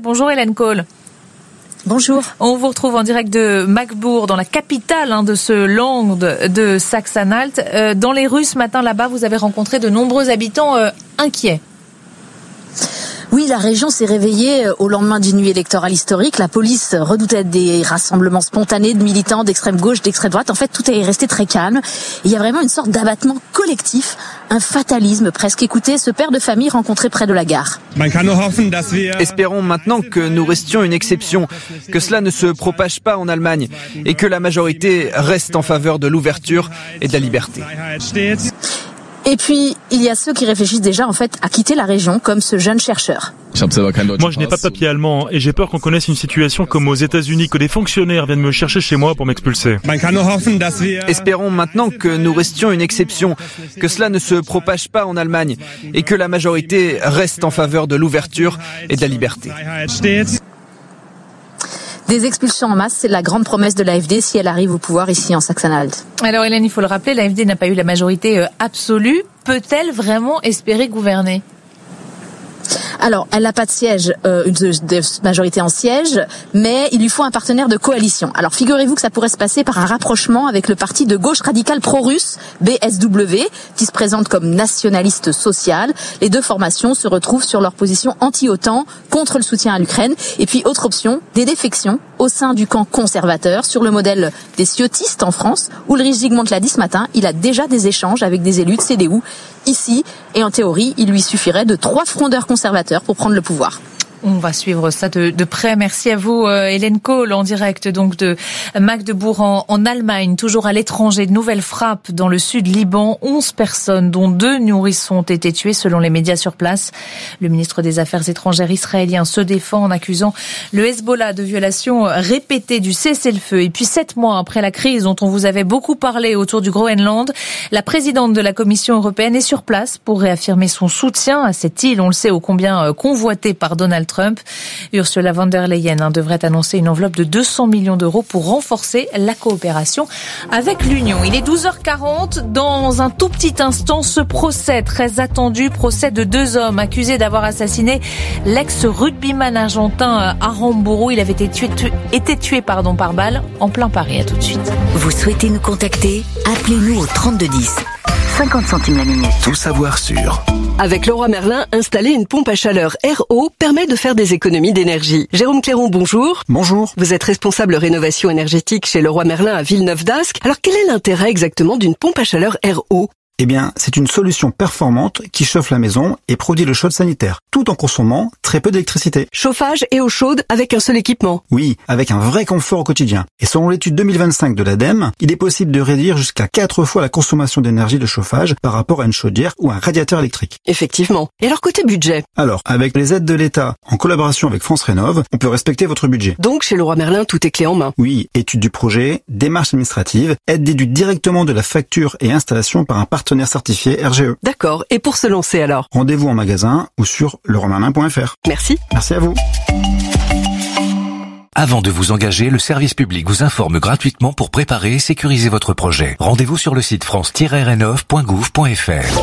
Bonjour Hélène Cole. Bonjour. On vous retrouve en direct de Magdeburg, dans la capitale de ce land de Saxe-Anhalt. Dans les rues ce matin là-bas, vous avez rencontré de nombreux habitants inquiets. Oui, la région s'est réveillée au lendemain d'une nuit électorale historique. La police redoutait des rassemblements spontanés de militants d'extrême gauche, d'extrême droite. En fait, tout est resté très calme. Il y a vraiment une sorte d'abattement collectif, un fatalisme presque. Écoutez, ce père de famille rencontré près de la gare. Espérons maintenant que nous restions une exception, que cela ne se propage pas en Allemagne et que la majorité reste en faveur de l'ouverture et de la liberté. Et puis, il y a ceux qui réfléchissent déjà en fait à quitter la région, comme ce jeune chercheur. Moi, je n'ai pas de papier allemand et j'ai peur qu'on connaisse une situation comme aux États-Unis, que des fonctionnaires viennent me chercher chez moi pour m'expulser. Espérons maintenant que nous restions une exception, que cela ne se propage pas en Allemagne et que la majorité reste en faveur de l'ouverture et de la liberté. Des expulsions en masse, c'est la grande promesse de l'AfD si elle arrive au pouvoir ici en Saxe-Anhalt. Alors Hélène, il faut le rappeler, l'AfD n'a pas eu la majorité absolue. Peut-elle vraiment espérer gouverner ? Alors, elle n'a pas de siège, de majorité en siège, mais il lui faut un partenaire de coalition. Alors, figurez-vous que ça pourrait se passer par un rapprochement avec le parti de gauche radicale pro-russe, BSW, qui se présente comme nationaliste social. Les deux formations se retrouvent sur leur position anti-OTAN, contre le soutien à l'Ukraine. Et puis, autre option, des défections au sein du camp conservateur, sur le modèle des ciotistes en France. Ulrich Zygmunt l'a dit ce matin, il a déjà des échanges avec des élus de CDU ici. Et en théorie, il lui suffirait de 3 frondeurs conservateurs pour prendre le pouvoir. On va suivre ça de près. Merci à vous, Hélène Cole, en direct donc de Magdebourg en Allemagne. Toujours à l'étranger, de nouvelles frappes dans le sud Liban. 11 personnes, dont 2 nourrissons, ont été tuées selon les médias sur place. Le ministre des Affaires étrangères israélien se défend en accusant le Hezbollah de violation répétée du cessez-le-feu. Et puis 7 mois après la crise dont on vous avait beaucoup parlé autour du Groenland, la présidente de la Commission européenne est sur place pour réaffirmer son soutien à cette île, on le sait, ô combien convoitée par Donald Trump. Ursula von der Leyen devrait annoncer une enveloppe de 200 millions d'euros pour renforcer la coopération avec l'Union. Il est 12h40. Dans un tout petit instant, ce procès très attendu, procès de 2 hommes accusés d'avoir assassiné l'ex-rugbyman argentin Aramburu. Il avait été tué par balle en plein Paris. À tout de suite. Vous souhaitez nous contacter ? Appelez-nous au 3210. 50 centimes la minute. Tout savoir sur. Avec Leroy Merlin, installer une pompe à chaleur RO permet de faire des économies d'énergie. Jérôme Clairon, bonjour. Bonjour. Vous êtes responsable rénovation énergétique chez Leroy Merlin à Villeneuve-d'Ascq. Alors quel est l'intérêt exactement d'une pompe à chaleur RO ? Eh bien, c'est une solution performante qui chauffe la maison et produit le chaude sanitaire, tout en consommant très peu d'électricité. Chauffage et eau chaude avec un seul équipement. Oui, avec un vrai confort au quotidien. Et selon l'étude 2025 de l'ADEME, il est possible de réduire jusqu'à 4 fois la consommation d'énergie de chauffage par rapport à une chaudière ou un radiateur électrique. Effectivement. Et alors côté budget ? Alors, avec les aides de l'État, en collaboration avec France Rénov', on peut respecter votre budget. Donc chez Leroy Merlin, tout est clé en main. Oui, étude du projet, démarche administrative, aide déduite directement de la facture et installation par un partenaire certifié RGE. D'accord. Et pour se lancer alors ? Rendez-vous en magasin ou sur leroymerlin.fr. Merci. Merci à vous. Avant de vous engager, le service public vous informe gratuitement pour préparer et sécuriser votre projet. Rendez-vous sur le site france-renov.gouv.fr.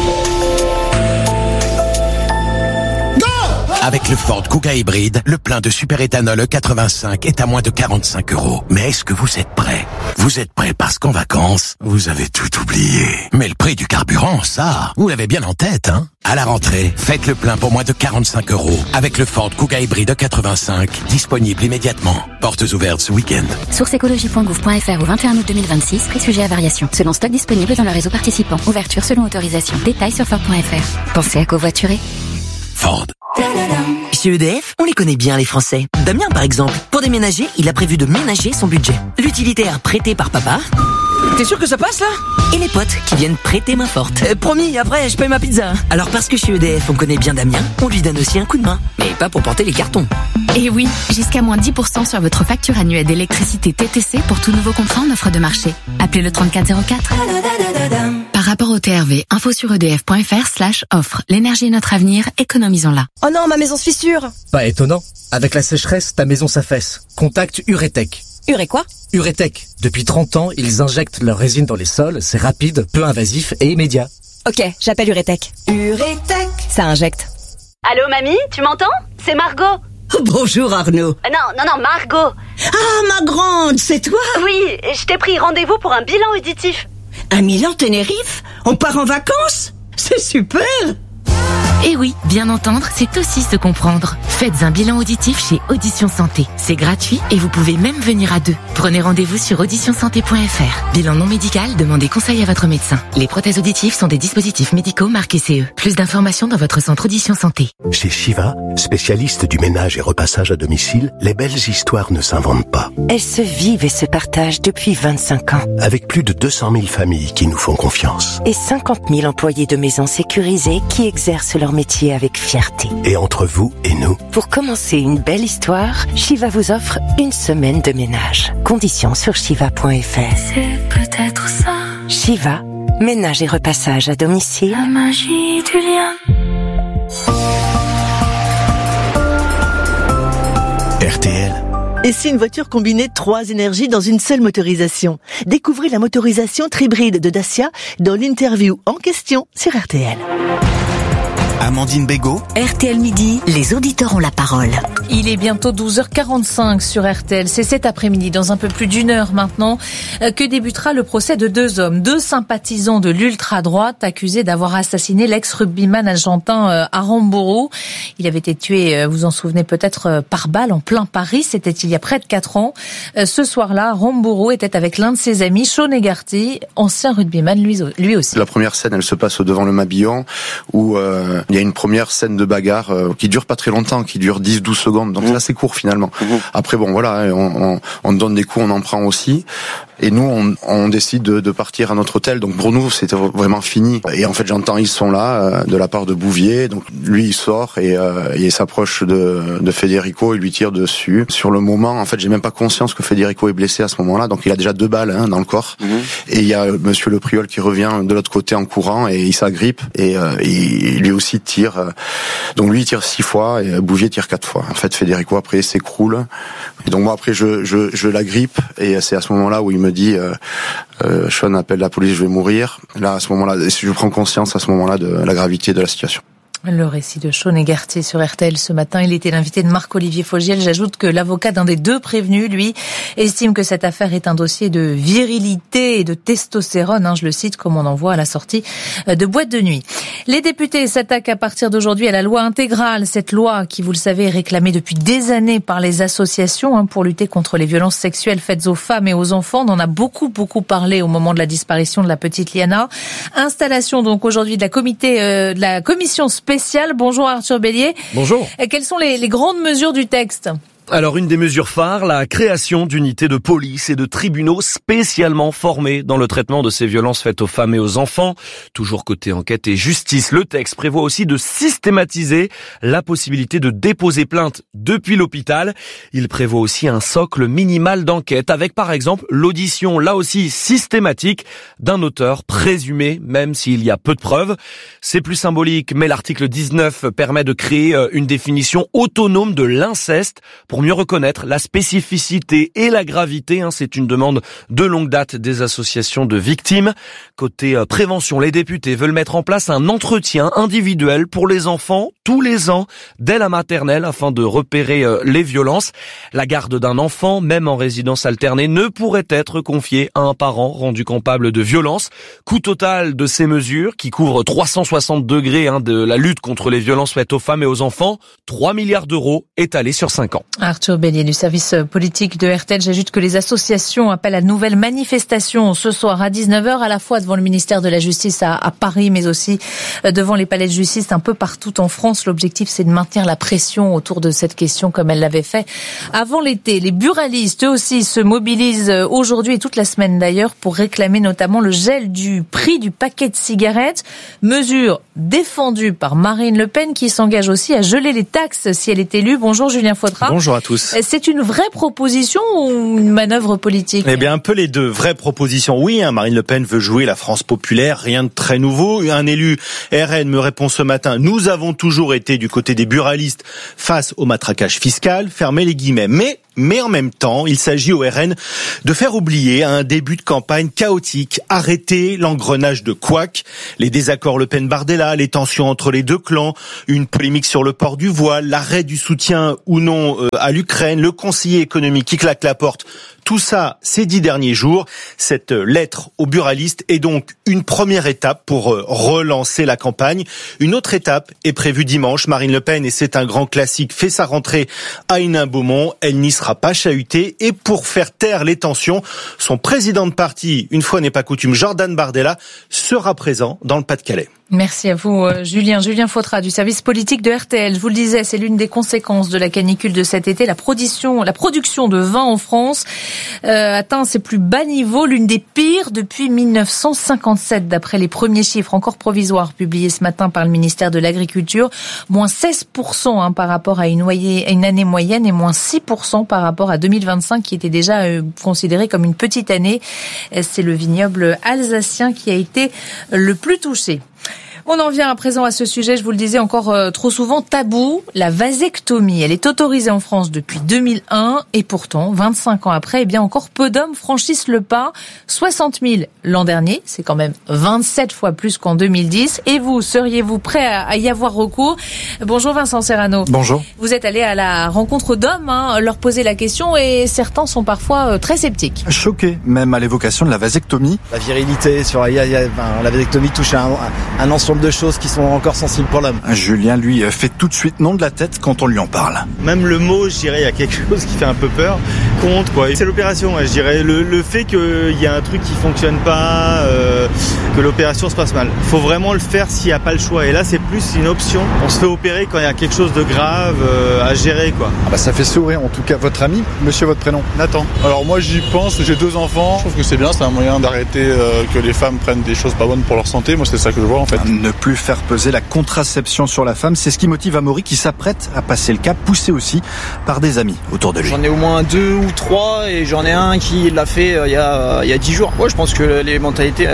Avec le Ford Kuga hybride, le plein de superéthanol E85 est à moins de 45 €. Mais est-ce que vous êtes prêts ? Vous êtes prêts parce qu'en vacances, vous avez tout oublié. Mais le prix du carburant, ça, vous l'avez bien en tête, hein ? À la rentrée, faites le plein pour moins de 45 € avec le Ford Kuga hybride E85, disponible immédiatement. Portes ouvertes ce week-end. Source écologie.gouv.fr au 21 août 2026, prix sujet à variation. Selon stock disponible dans le réseau participant. Ouverture selon autorisation. Détails sur Ford.fr. Pensez à covoiturer. Ford. Chez EDF, on les connaît bien les Français. Damien par exemple, pour déménager, il a prévu de ménager son budget. L'utilitaire prêté par papa. T'es sûr que ça passe là ? Et les potes qui viennent prêter main forte. Promis, après je paye ma pizza. Alors parce que chez EDF on connaît bien Damien, on lui donne aussi un coup de main. Mais pas pour porter les cartons. Et oui, jusqu'à moins 10% sur votre facture annuelle d'électricité TTC pour tout nouveau contrat en offre de marché. Appelez le 3404. Par rapport au TRV, info sur edf.fr/offre. L'énergie est notre avenir, économisons-la. Oh non, ma maison se fissure. Pas étonnant. Avec la sécheresse, ta maison s'affaisse. Contacte Uretech. Uré quoi ? Uretech. Depuis 30 ans, ils injectent leur résine dans les sols. C'est rapide, peu invasif et immédiat. Ok, j'appelle Uretech. Uretech. Ça injecte. Allô mamie, tu m'entends ? C'est Margot. Bonjour Arnaud. Non, Margot. Ah, ma grande, c'est toi? Oui, je t'ai pris rendez-vous pour un bilan auditif. Un Milan Tenerife? On part en vacances? C'est super! Et oui, bien entendre, c'est aussi se comprendre. Faites un bilan auditif chez Audition Santé. C'est gratuit et vous pouvez même venir à deux. Prenez rendez-vous sur auditionsanté.fr. Bilan non médical, demandez conseil à votre médecin. Les prothèses auditives sont des dispositifs médicaux marqués CE. Plus d'informations dans votre centre Audition Santé. Chez Shiva, spécialiste du ménage et repassage à domicile, les belles histoires ne s'inventent pas. Elles se vivent et se partagent depuis 25 ans. Avec plus de 200 000 familles qui nous font confiance. Et 50 000 employés de maisons sécurisées qui exercent leur métier avec fierté. Et entre vous et nous, pour commencer une belle histoire, Shiva vous offre une semaine de ménage. Conditions sur shiva.fr. C'est peut-être ça. Shiva, ménage et repassage à domicile. La magie du lien. RTL. Et si une voiture combinait 3 énergies dans une seule motorisation? Découvrez la motorisation Tribride de Dacia dans l'interview en question sur RTL. Amandine Bégaud. RTL Midi, les auditeurs ont la parole. Il est bientôt 12h45 sur RTL. C'est cet après-midi, dans un peu plus d'une heure maintenant, que débutera le procès de 2 hommes, 2 sympathisants de l'ultra-droite accusés d'avoir assassiné l'ex-rugbyman argentin Aramburu. Il avait été tué, vous en souvenez peut-être, par balle en plein Paris. C'était il y a près de 4 ans. Ce soir-là, Aramburu était avec l'un de ses amis, Sean Egarty, ancien rugbyman lui aussi. La première scène, elle se passe devant le Mabillon, où il y a une première scène de bagarre qui dure pas très longtemps, qui dure 10-12 secondes, donc c'est assez court finalement. Après bon voilà, on donne des coups, on en prend aussi, et nous on décide de partir à notre hôtel. Donc pour nous c'était vraiment fini. Et en fait j'entends ils sont là de la part de Bouvier, donc lui il sort et il s'approche de Federico, il lui tire dessus. Sur le moment en fait j'ai même pas conscience que Federico est blessé à ce moment-là, donc il a déjà 2 balles dans le corps. Et il y a Monsieur Le Priol qui revient de l'autre côté en courant et il s'agrippe et lui aussi tire. Donc lui il tire 6 fois et Bouvier tire 4 fois. En fait Federico après s'écroule. Et donc moi après je l'agrippe et c'est à ce moment-là où il me dit Sean appelle la police, je vais mourir. Là à ce moment-là je prends conscience à ce moment-là de la gravité de la situation. Le récit de Sean Egarty sur RTL ce matin. Il était l'invité de Marc-Olivier Fogiel. J'ajoute que l'avocat d'un des 2 prévenus, lui, estime que cette affaire est un dossier de virilité et de testostérone, je le cite, comme on en voit à la sortie de boîte de nuit. Les députés s'attaquent à partir d'aujourd'hui à la loi intégrale. Cette loi qui, vous le savez, est réclamée depuis des années par les associations pour lutter contre les violences sexuelles faites aux femmes et aux enfants. On en a beaucoup parlé au moment de la disparition de la petite Liana. Installation donc aujourd'hui de la commission spéciale. Bonjour Arthur Bélier. Bonjour. Quelles sont les grandes mesures du texte ? Alors une des mesures phares, la création d'unités de police et de tribunaux spécialement formés dans le traitement de ces violences faites aux femmes et aux enfants. Toujours côté enquête et justice, le texte prévoit aussi de systématiser la possibilité de déposer plainte depuis l'hôpital. Il prévoit aussi un socle minimal d'enquête avec par exemple l'audition, là aussi systématique, d'un auteur présumé même s'il y a peu de preuves. C'est plus symbolique, mais l'article 19 permet de créer une définition autonome de l'inceste pour mieux reconnaître la spécificité et la gravité. C'est une demande de longue date des associations de victimes. Côté prévention, les députés veulent mettre en place un entretien individuel pour les enfants tous les ans dès la maternelle afin de repérer les violences. La garde d'un enfant, même en résidence alternée, ne pourrait être confiée à un parent rendu coupable de violence. Coût total de ces mesures qui couvrent 360 degrés de la lutte contre les violences faites aux femmes et aux enfants, 3 milliards d'euros étalés sur 5 ans. Arthur Bélier du service politique de RTL. J'ajoute que les associations appellent à de nouvelles manifestations ce soir à 19h, à la fois devant le ministère de la Justice à Paris, mais aussi devant les palais de justice un peu partout en France. L'objectif, c'est de maintenir la pression autour de cette question comme elle l'avait fait avant l'été. Les buralistes, eux aussi, se mobilisent aujourd'hui et toute la semaine d'ailleurs pour réclamer notamment le gel du prix du paquet de cigarettes. Mesure défendue par Marine Le Pen qui s'engage aussi à geler les taxes si elle est élue. Bonjour Julien Fautrat. Bonjour à tous. C'est une vraie proposition ou une manœuvre politique ? Eh bien, un peu les deux. Vraie proposition, oui. Marine Le Pen veut jouer la France populaire, rien de très nouveau. Un élu RN me répond ce matin, nous avons toujours été du côté des buralistes face au matraquage fiscal, fermez les guillemets. Mais mais en même temps, il s'agit au RN de faire oublier un début de campagne chaotique, arrêter l'engrenage de couac, les désaccords Le Pen-Bardella, les tensions entre les deux clans, une polémique sur le port du voile, l'arrêt du soutien ou non à l'Ukraine, le conseiller économique qui claque la porte. Tout ça, ces 10 derniers jours, cette lettre aux buralistes est donc une première étape pour relancer la campagne. Une autre étape est prévue dimanche. Marine Le Pen, et c'est un grand classique, fait sa rentrée à Hénin-Beaumont. Elle n'y sera pas chahutée. Et pour faire taire les tensions, son président de parti, une fois n'est pas coutume, Jordan Bardella, sera présent dans le Pas-de-Calais. Merci à vous, Julien. Julien Fautra du service politique de RTL. Je vous le disais, c'est l'une des conséquences de la canicule de cet été. La production de vin en France atteint ses plus bas niveaux, l'une des pires depuis 1957, d'après les premiers chiffres encore provisoires publiés ce matin par le ministère de l'Agriculture. Moins 16% par rapport à une année moyenne et moins 6% par rapport à 2025 qui était déjà considéré comme une petite année. C'est le vignoble alsacien qui a été le plus touché. On en vient à présent à ce sujet, je vous le disais encore trop souvent, tabou, la vasectomie. Elle est autorisée en France depuis 2001 et pourtant, 25 ans après, encore peu d'hommes franchissent le pas. 60 000 l'an dernier, c'est quand même 27 fois plus qu'en 2010. Et vous, seriez-vous prêt à y avoir recours? Bonjour Vincent Serrano. Bonjour. Vous êtes allé à la rencontre d'hommes, leur poser la question et certains sont parfois très sceptiques. Choqués même à l'évocation de la vasectomie. La virilité, la vasectomie touche à un ensemble de choses qui sont encore sensibles pour l'homme. Julien, lui, fait tout de suite non de la tête quand on lui en parle. Même le mot, je dirais, il y a quelque chose qui fait un peu peur. Compte, quoi. C'est l'opération, je dirais. Le fait qu'il y a un truc qui fonctionne pas, que l'opération se passe mal. Il faut vraiment le faire s'il n'y a pas le choix. Et là, c'est plus une option. On se fait opérer quand il y a quelque chose de grave à gérer, quoi. Ça fait sourire, en tout cas, votre ami. Monsieur, votre prénom? Nathan. Alors moi, j'y pense. J'ai 2 enfants. Je trouve que c'est bien. C'est un moyen d'arrêter que les femmes prennent des choses pas bonnes pour leur santé. Moi, c'est ça que je vois, en fait. Ne plus faire peser la contraception sur la femme, c'est ce qui motive Amaury qui s'apprête à passer le cap, poussé aussi par des amis autour de lui. J'en ai au moins 2 ou 3 et j'en ai un qui l'a fait il y a 10 jours. Moi, je pense que les mentalités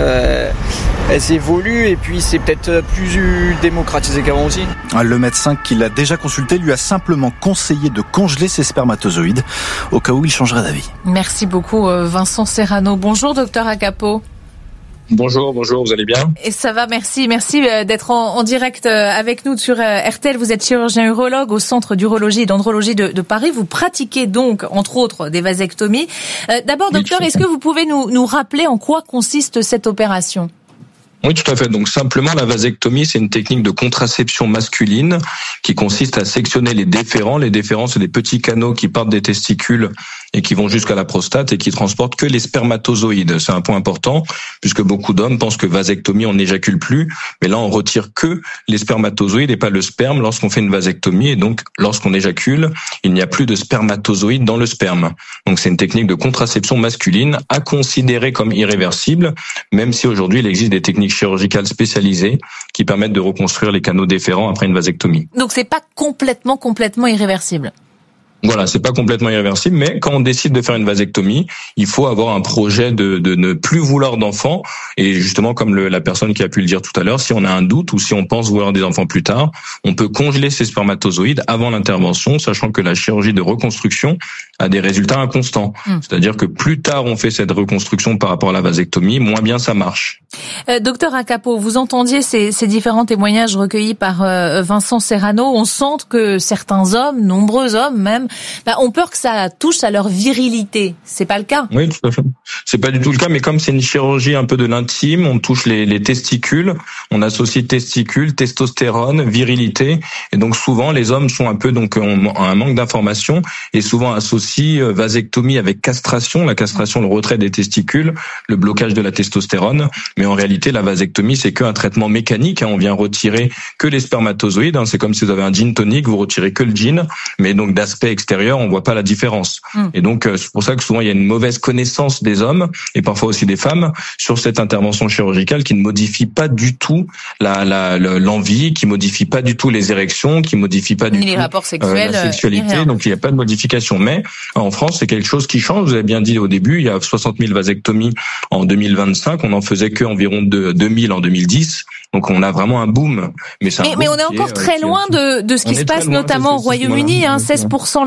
elles évoluent et puis c'est peut-être plus démocratisé qu'avant aussi. Le médecin qui l'a déjà consulté lui a simplement conseillé de congeler ses spermatozoïdes au cas où il changerait d'avis. Merci beaucoup Vincent Serrano. Bonjour docteur Acapo. Bonjour, vous allez bien? Et ça va, merci d'être en direct avec nous sur RTL. Vous êtes chirurgien urologue au Centre d'urologie et d'andrologie de Paris. Vous pratiquez donc, entre autres, des vasectomies. D'abord, docteur, est-ce que vous pouvez nous rappeler en quoi consiste cette opération? Oui, tout à fait. Donc simplement, la vasectomie, c'est une technique de contraception masculine qui consiste à sectionner les déférents. Les déférents, c'est des petits canaux qui partent des testicules et qui vont jusqu'à la prostate et qui transportent que les spermatozoïdes. C'est un point important puisque beaucoup d'hommes pensent que vasectomie, on n'éjacule plus. Mais là, on retire que les spermatozoïdes et pas le sperme lorsqu'on fait une vasectomie. Et donc, lorsqu'on éjacule, il n'y a plus de spermatozoïdes dans le sperme. Donc, c'est une technique de contraception masculine à considérer comme irréversible, même si aujourd'hui, il existe des techniques chirurgicales spécialisées qui permettent de reconstruire les canaux déférents après une vasectomie. Donc c'est pas complètement irréversible. Voilà, c'est pas complètement irréversible, mais quand on décide de faire une vasectomie, il faut avoir un projet de ne plus vouloir d'enfants. Et justement, comme la personne qui a pu le dire tout à l'heure, si on a un doute ou si on pense vouloir des enfants plus tard, on peut congeler ces spermatozoïdes avant l'intervention, sachant que la chirurgie de reconstruction a des résultats inconstants. C'est-à-dire que plus tard on fait cette reconstruction par rapport à la vasectomie, moins bien ça marche. Docteur Acapo, vous entendiez ces différents témoignages recueillis par Vincent Serrano. On sent que certains hommes, nombreux hommes même, ont peur que ça touche à leur virilité. C'est pas le cas? Oui, tout à fait. C'est pas du tout le cas, mais comme c'est une chirurgie un peu de l'intime, on touche les testicules, on associe testicules, testostérone, virilité, et donc souvent les hommes sont un peu ont un manque d'information et souvent associent vasectomie avec castration, la castration, le retrait des testicules, le blocage de la testostérone, mais en réalité la vasectomie c'est qu'un traitement mécanique, on vient retirer que les spermatozoïdes, c'est comme si vous avez un gin tonic, vous retirez que le gin, mais donc d'aspect extérieur, on voit pas la différence. Et donc c'est pour ça que souvent il y a une mauvaise connaissance des hommes et parfois aussi des femmes sur cette intervention chirurgicale qui ne modifie pas du tout l'envie, qui modifie pas du tout les érections, qui modifie pas du tout les rapports sexuels, la sexualité. Donc il n'y a pas de modification. Mais en France, c'est quelque chose qui change. Vous avez bien dit au début, il y a 60 000 vasectomies en 2025. On en faisait que environ 2000 en 2010. Donc on a vraiment un boom. Mais on est encore très loin de ce qui se passe notamment au Royaume-Uni. 16%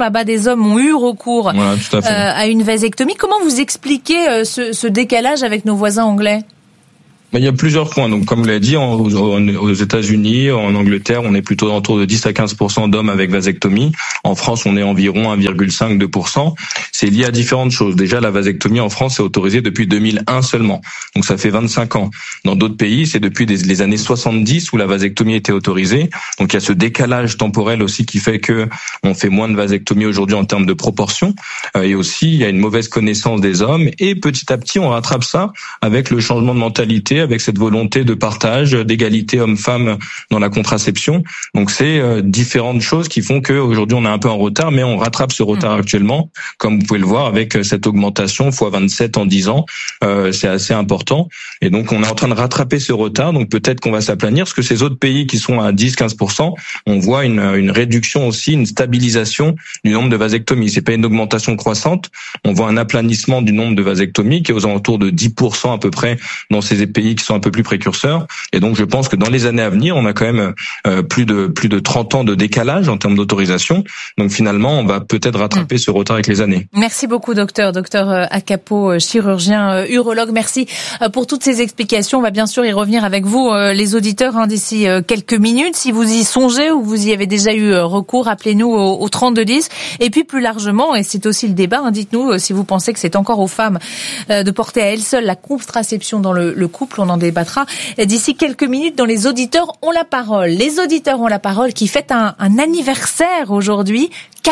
là-bas des hommes ont eu recours tout à fait. À une vasectomie. Comment vous expliquez ce décalage avec nos voisins anglais ? Il y a plusieurs points. Donc, comme vous l'avez dit, aux États-Unis, en Angleterre, on est plutôt autour de 10 à 15% d'hommes avec vasectomie. En France, on est environ 1,5-2%. C'est lié à différentes choses. Déjà, la vasectomie en France est autorisée depuis 2001 seulement. Donc, ça fait 25 ans. Dans d'autres pays, c'est depuis les années 70 où la vasectomie était autorisée. Donc, il y a ce décalage temporel aussi qui fait que on fait moins de vasectomie aujourd'hui en termes de proportion. Et aussi, il y a une mauvaise connaissance des hommes. Et petit à petit, on rattrape ça avec le changement de mentalité, avec cette volonté de partage, d'égalité homme-femme dans la contraception. Donc c'est différentes choses qui font qu'aujourd'hui on est un peu en retard, mais on rattrape ce retard actuellement, comme vous pouvez le voir avec cette augmentation x27 en 10 ans. C'est assez important. Et donc on est en train de rattraper ce retard, donc peut-être qu'on va s'aplanir, parce que ces autres pays qui sont à 10-15%, on voit une réduction aussi, une stabilisation du nombre de vasectomies. C'est pas une augmentation croissante, on voit un aplanissement du nombre de vasectomies qui est aux alentours de 10% à peu près dans ces pays qui sont un peu plus précurseurs. Et donc je pense que dans les années à venir, on a quand même plus de 30 ans de décalage en termes d'autorisation. Donc finalement, on va peut-être rattraper ce retard avec les années. Merci beaucoup, docteur Acapo, chirurgien urologue. Merci pour toutes ces explications. On va bien sûr y revenir avec vous, les auditeurs, d'ici quelques minutes. Si vous y songez ou vous y avez déjà eu recours, appelez-nous au 3210. Et puis plus largement, et c'est aussi le débat, dites-nous si vous pensez que c'est encore aux femmes de porter à elles seules la contraception dans le couple. On en débattra d'ici quelques minutes dans Les Auditeurs ont la parole. Les Auditeurs ont la parole qui fête un anniversaire aujourd'hui,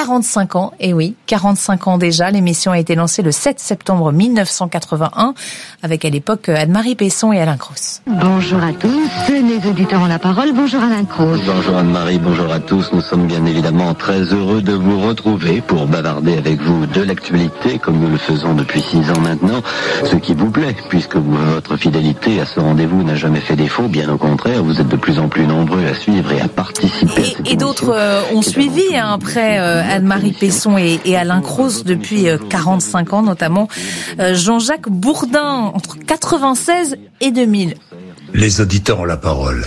45 ans. Et oui, 45 ans déjà. L'émission a été lancée le 7 septembre 1981 avec à l'époque Anne-Marie Besson et Alain Cross. Bonjour à tous, les Auditeurs ont la parole. Bonjour Alain Cross. Bonjour Anne-Marie, bonjour à tous. Nous sommes bien évidemment très heureux de vous retrouver pour bavarder avec vous de l'actualité comme nous le faisons depuis 6 ans maintenant. Ce qui vous plaît puisque votre fidélité à ce rendez-vous n'a jamais fait défaut, bien au contraire, vous êtes de plus en plus nombreux à suivre et à participer. Et d'autres ont suivi après Anne-Marie Besson et Alain Cross depuis 45 ans, notamment Jean-Jacques Bourdin entre 96 et 2000. Les Auditeurs ont la parole.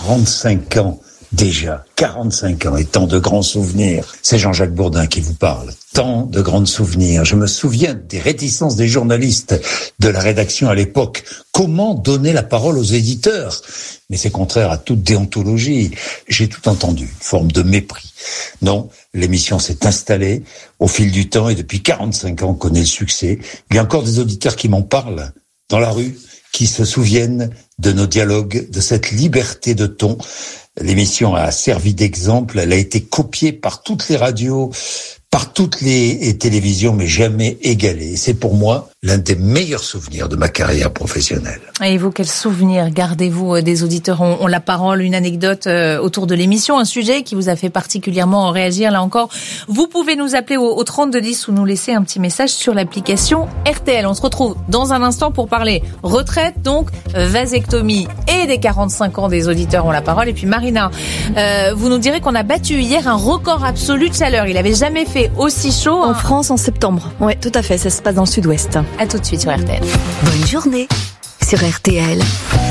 45 ans. Déjà, 45 ans et tant de grands souvenirs. C'est Jean-Jacques Bourdin qui vous parle. Tant de grands souvenirs. Je me souviens des réticences des journalistes de la rédaction à l'époque. Comment donner la parole aux éditeurs ? Mais c'est contraire à toute déontologie. J'ai tout entendu, une forme de mépris. Non, l'émission s'est installée au fil du temps et depuis 45 ans on connaît le succès. Il y a encore des auditeurs qui m'en parlent dans la rue, qui se souviennent de nos dialogues, de cette liberté de ton. L'émission a servi d'exemple, elle a été copiée par toutes les radios, par toutes les télévisions, mais jamais égalée. C'est pour moi l'un des meilleurs souvenirs de ma carrière professionnelle. Et vous, quel souvenir gardez-vous des Auditeurs ont la parole? Une anecdote autour de l'émission, un sujet qui vous a fait particulièrement réagir. Là encore, vous pouvez nous appeler au 3210 ou nous laisser un petit message sur l'application RTL. On se retrouve dans un instant pour parler retraite, donc vasectomie et des 45 ans des Auditeurs ont la parole. Et puis Marina, vous nous direz qu'on a battu hier un record absolu de chaleur. Il avait jamais fait aussi chaud en France en septembre. Oui, tout à fait, ça se passe dans le sud-ouest. À tout de suite sur RTL. Bonne journée sur RTL.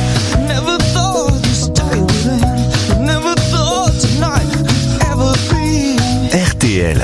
RTL.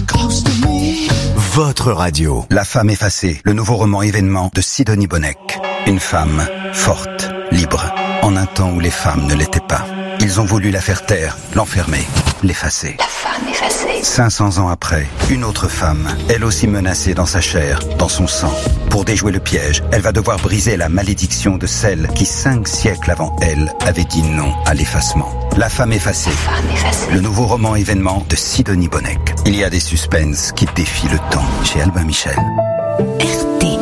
Votre radio. La femme effacée, le nouveau roman événement de Sidonie Bonnec. Une femme forte, libre, en un temps où les femmes ne l'étaient pas. Ils ont voulu la faire taire, l'enfermer, l'effacer. La femme effacée. 500 ans après, une autre femme, elle aussi menacée dans sa chair, dans son sang. Pour déjouer le piège, elle va devoir briser la malédiction de celle qui 5 siècles avant elle avait dit non à l'effacement. La femme effacée. La femme effacée. Le nouveau roman événement de Sidonie Bonnec. Il y a des suspens qui défient le temps chez Albin Michel. RTL.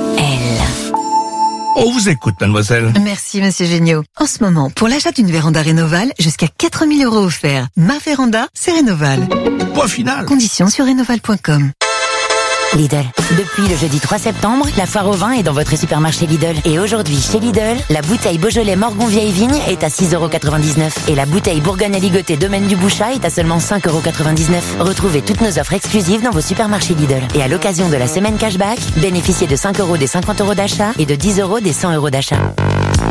On vous écoute, mademoiselle. Merci, monsieur Géniaud. En ce moment, pour l'achat d'une véranda Rénoval, jusqu'à 4 000 € offerts. Ma véranda, c'est Rénoval. Point final. Conditions sur rénoval.com. Lidl. Depuis le jeudi 3 septembre, la foire au vin est dans votre supermarché Lidl. Et aujourd'hui, chez Lidl, la bouteille Beaujolais Morgon Vieille Vigne est à 6,99 € et la bouteille Bourgogne à ligoter Domaine du Bouchat est à seulement 5,99 €. Retrouvez toutes nos offres exclusives dans vos supermarchés Lidl. Et à l'occasion de la semaine cashback, bénéficiez de 5 € des 50 € d'achat et de 10 € des 100 € d'achat.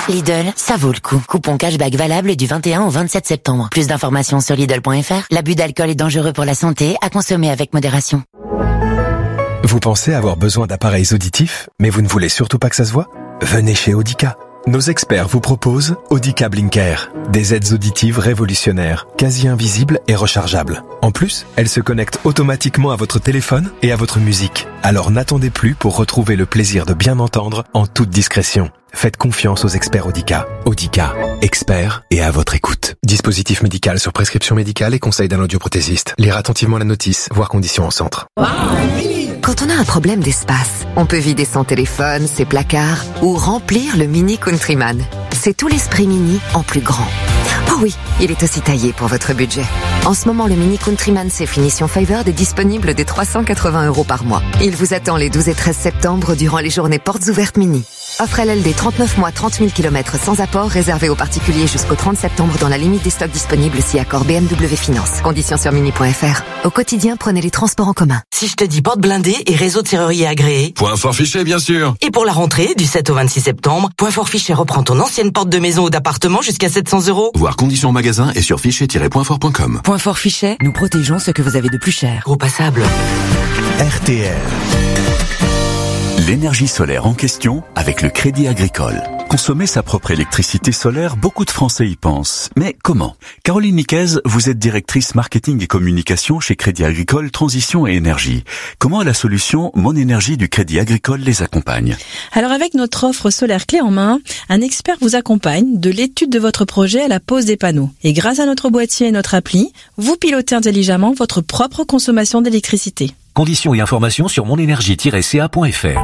Lidl, ça vaut le coup. Coupon cashback valable du 21 au 27 septembre. Plus d'informations sur Lidl.fr. L'abus d'alcool est dangereux pour la santé, à consommer avec modération. Vous pensez avoir besoin d'appareils auditifs, mais vous ne voulez surtout pas que ça se voit ? Venez chez Audica. Nos experts vous proposent Audica Blinker, des aides auditives révolutionnaires, quasi invisibles et rechargeables. En plus, elles se connectent automatiquement à votre téléphone et à votre musique. Alors n'attendez plus pour retrouver le plaisir de bien entendre en toute discrétion. Faites confiance aux experts Audica. Audica, experts et à votre écoute. Dispositif médical sur prescription médicale et conseil d'un audioprothésiste. Lire attentivement la notice, voir conditions en centre. Quand on a un problème d'espace, on peut vider son téléphone, ses placards ou remplir le Mini Countryman. C'est tout l'esprit Mini en plus grand. Oh oui, il est aussi taillé pour votre budget. En ce moment, le Mini Countryman c'est finition Favored est disponible dès 380 € par mois. Il vous attend les 12 et 13 septembre durant les journées portes ouvertes Mini. Offre LLD 39 mois, 30 000 km sans apport, réservé aux particuliers jusqu'au 30 septembre dans la limite des stocks disponibles si accord BMW Finance. Conditions sur mini.fr. Au quotidien, prenez les transports en commun. Si je te dis porte blindée et réseau de serrurier agréé. Point fort fichet, bien sûr. Et pour la rentrée, du 7 au 26 septembre, Point fort fichet reprend ton ancienne porte de maison ou d'appartement jusqu'à 700 €. Voir conditions en magasin et sur fichet-pointfort.com. Point fort fichet, nous protégeons ce que vous avez de plus cher. Groupe à sable. RTL. L'énergie solaire en question avec le Crédit Agricole. Consommer sa propre électricité solaire, beaucoup de Français y pensent. Mais comment ? Caroline Niquez, vous êtes directrice marketing et communication chez Crédit Agricole Transition et Énergie. Comment la solution Mon Énergie du Crédit Agricole les accompagne ? Alors avec notre offre solaire clé en main, un expert vous accompagne de l'étude de votre projet à la pose des panneaux. Et grâce à notre boîtier et notre appli, vous pilotez intelligemment votre propre consommation d'électricité. Conditions et informations sur monenergie-ca.fr.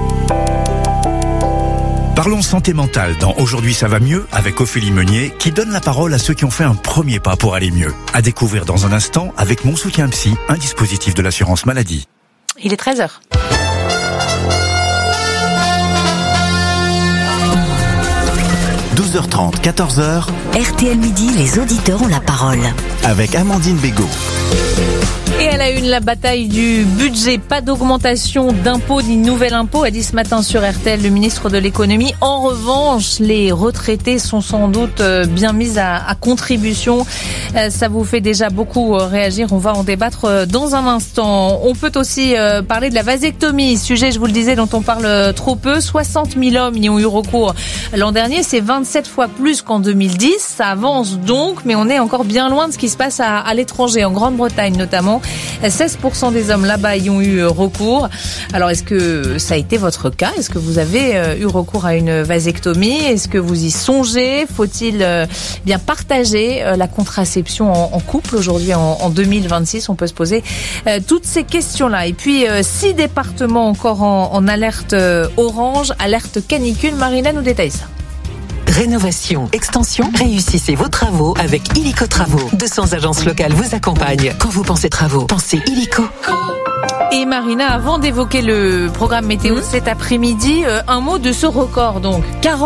Parlons santé mentale dans Aujourd'hui ça va mieux avec Ophélie Meunier qui donne la parole à ceux qui ont fait un premier pas pour aller mieux. À découvrir dans un instant avec Mon Soutien Psy, un dispositif de l'assurance maladie. Il est 13h. – 12h30, 14h. RTL Midi, les auditeurs ont la parole. Avec Amandine Bégaud. Et à la une, la bataille du budget. Pas d'augmentation d'impôts ni de nouvel impôt, a dit ce matin sur RTL le ministre de l'économie. En revanche, les retraités sont sans doute bien mis à contribution. Ça vous fait déjà beaucoup réagir. On va en débattre dans un instant. On peut aussi parler de la vasectomie. Sujet, je vous le disais, dont on parle trop peu. 60 000 hommes y ont eu recours l'an dernier. C'est 27 fois plus qu'en 2010. Ça avance donc, mais on est encore bien loin de ce qui se passe à l'étranger, en Grande-Bretagne notamment. 16% des hommes là-bas y ont eu recours. Alors, est-ce que ça a été votre cas ? Est-ce que vous avez eu recours à une vasectomie ? Est-ce que vous y songez ? Faut-il bien partager la contraception en couple aujourd'hui en 2026 ? On peut se poser toutes ces questions-là. Et puis, 6 départements encore en alerte orange, alerte canicule. Marina nous détaille ça. Rénovation, extension, réussissez vos travaux avec Illico Travaux. 200 agences locales vous accompagnent. Quand vous pensez travaux, pensez Illico. Et Marina, avant d'évoquer le programme météo cet après-midi, un mot de ce record donc.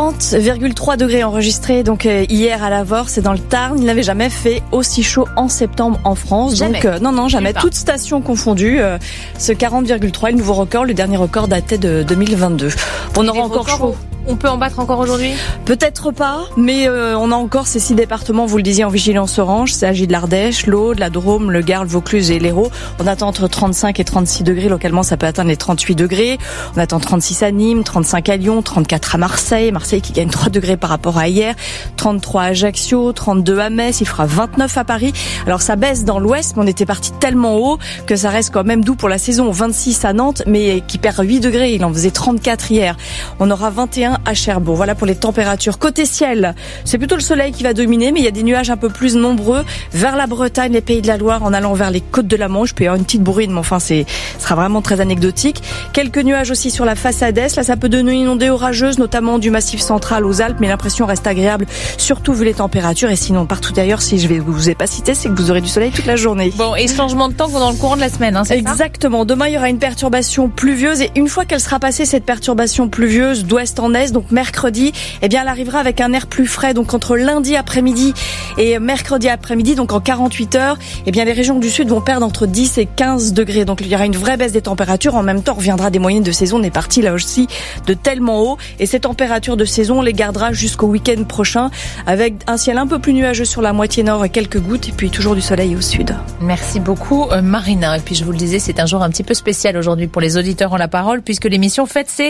40,3 degrés enregistrés donc hier à Lavore, c'est dans le Tarn. Il n'avait jamais fait aussi chaud en septembre en France. Jamais. Donc non, jamais. Toutes stations confondues. Ce 40,3 est le nouveau record. Le dernier record datait de 2022. On aura encore chaud. On peut en battre encore aujourd'hui ? Peut-être pas, mais on a encore ces 6 départements, vous le disiez, en vigilance orange. Il s'agit de l'Ardèche, l'Aude, la Drôme, le Gard, le Vaucluse et l'Hérault. On attend entre 35 et 36 degrés. Localement, ça peut atteindre les 38 degrés. On attend 36 à Nîmes, 35 à Lyon, 34 à Marseille. Marseille qui gagne 3 degrés par rapport à hier. 33 à Ajaccio, 32 à Metz. Il fera 29 à Paris. Alors ça baisse dans l'ouest, mais on était parti tellement haut que ça reste quand même doux pour la saison. 26 à Nantes, mais qui perd 8 degrés. Il en faisait 34 hier. On aura 21 à Cherbourg. Voilà pour les températures. Côté ciel, c'est plutôt le soleil qui va dominer, mais il y a des nuages un peu plus nombreux vers la Bretagne, les Pays de la Loire, en allant vers les côtes de la Manche. Il peut y avoir une petite bruine, mais enfin, ce sera vraiment très anecdotique. Quelques nuages aussi sur la façade est. Là, ça peut donner une inondée orageuse, notamment du Massif central aux Alpes, mais l'impression reste agréable, surtout vu les températures. Et sinon, partout ailleurs, si je vous ai pas cité, c'est que vous aurez du soleil toute la journée. Bon, et changement de temps dans le courant de la semaine, c'est exactement. Demain, il y aura une perturbation pluvieuse, et une fois qu'elle sera passée, cette perturbation pluvieuse d'ouest en est, Metz. Donc mercredi, eh bien, elle arrivera avec un air plus frais. Donc entre lundi après-midi et mercredi après-midi, donc en 48 heures, eh bien, les régions du sud vont perdre entre 10 et 15 degrés. Donc il y aura une vraie baisse des températures. En même temps, on reviendra des moyennes de saison. On est parti là aussi de tellement haut. Et ces températures de saison, on les gardera jusqu'au week-end prochain avec un ciel un peu plus nuageux sur la moitié nord et quelques gouttes. Et puis toujours du soleil au sud. Merci beaucoup Marina. Et puis je vous le disais, c'est un jour un petit peu spécial aujourd'hui pour les auditeurs en la parole puisque l'émission fête ses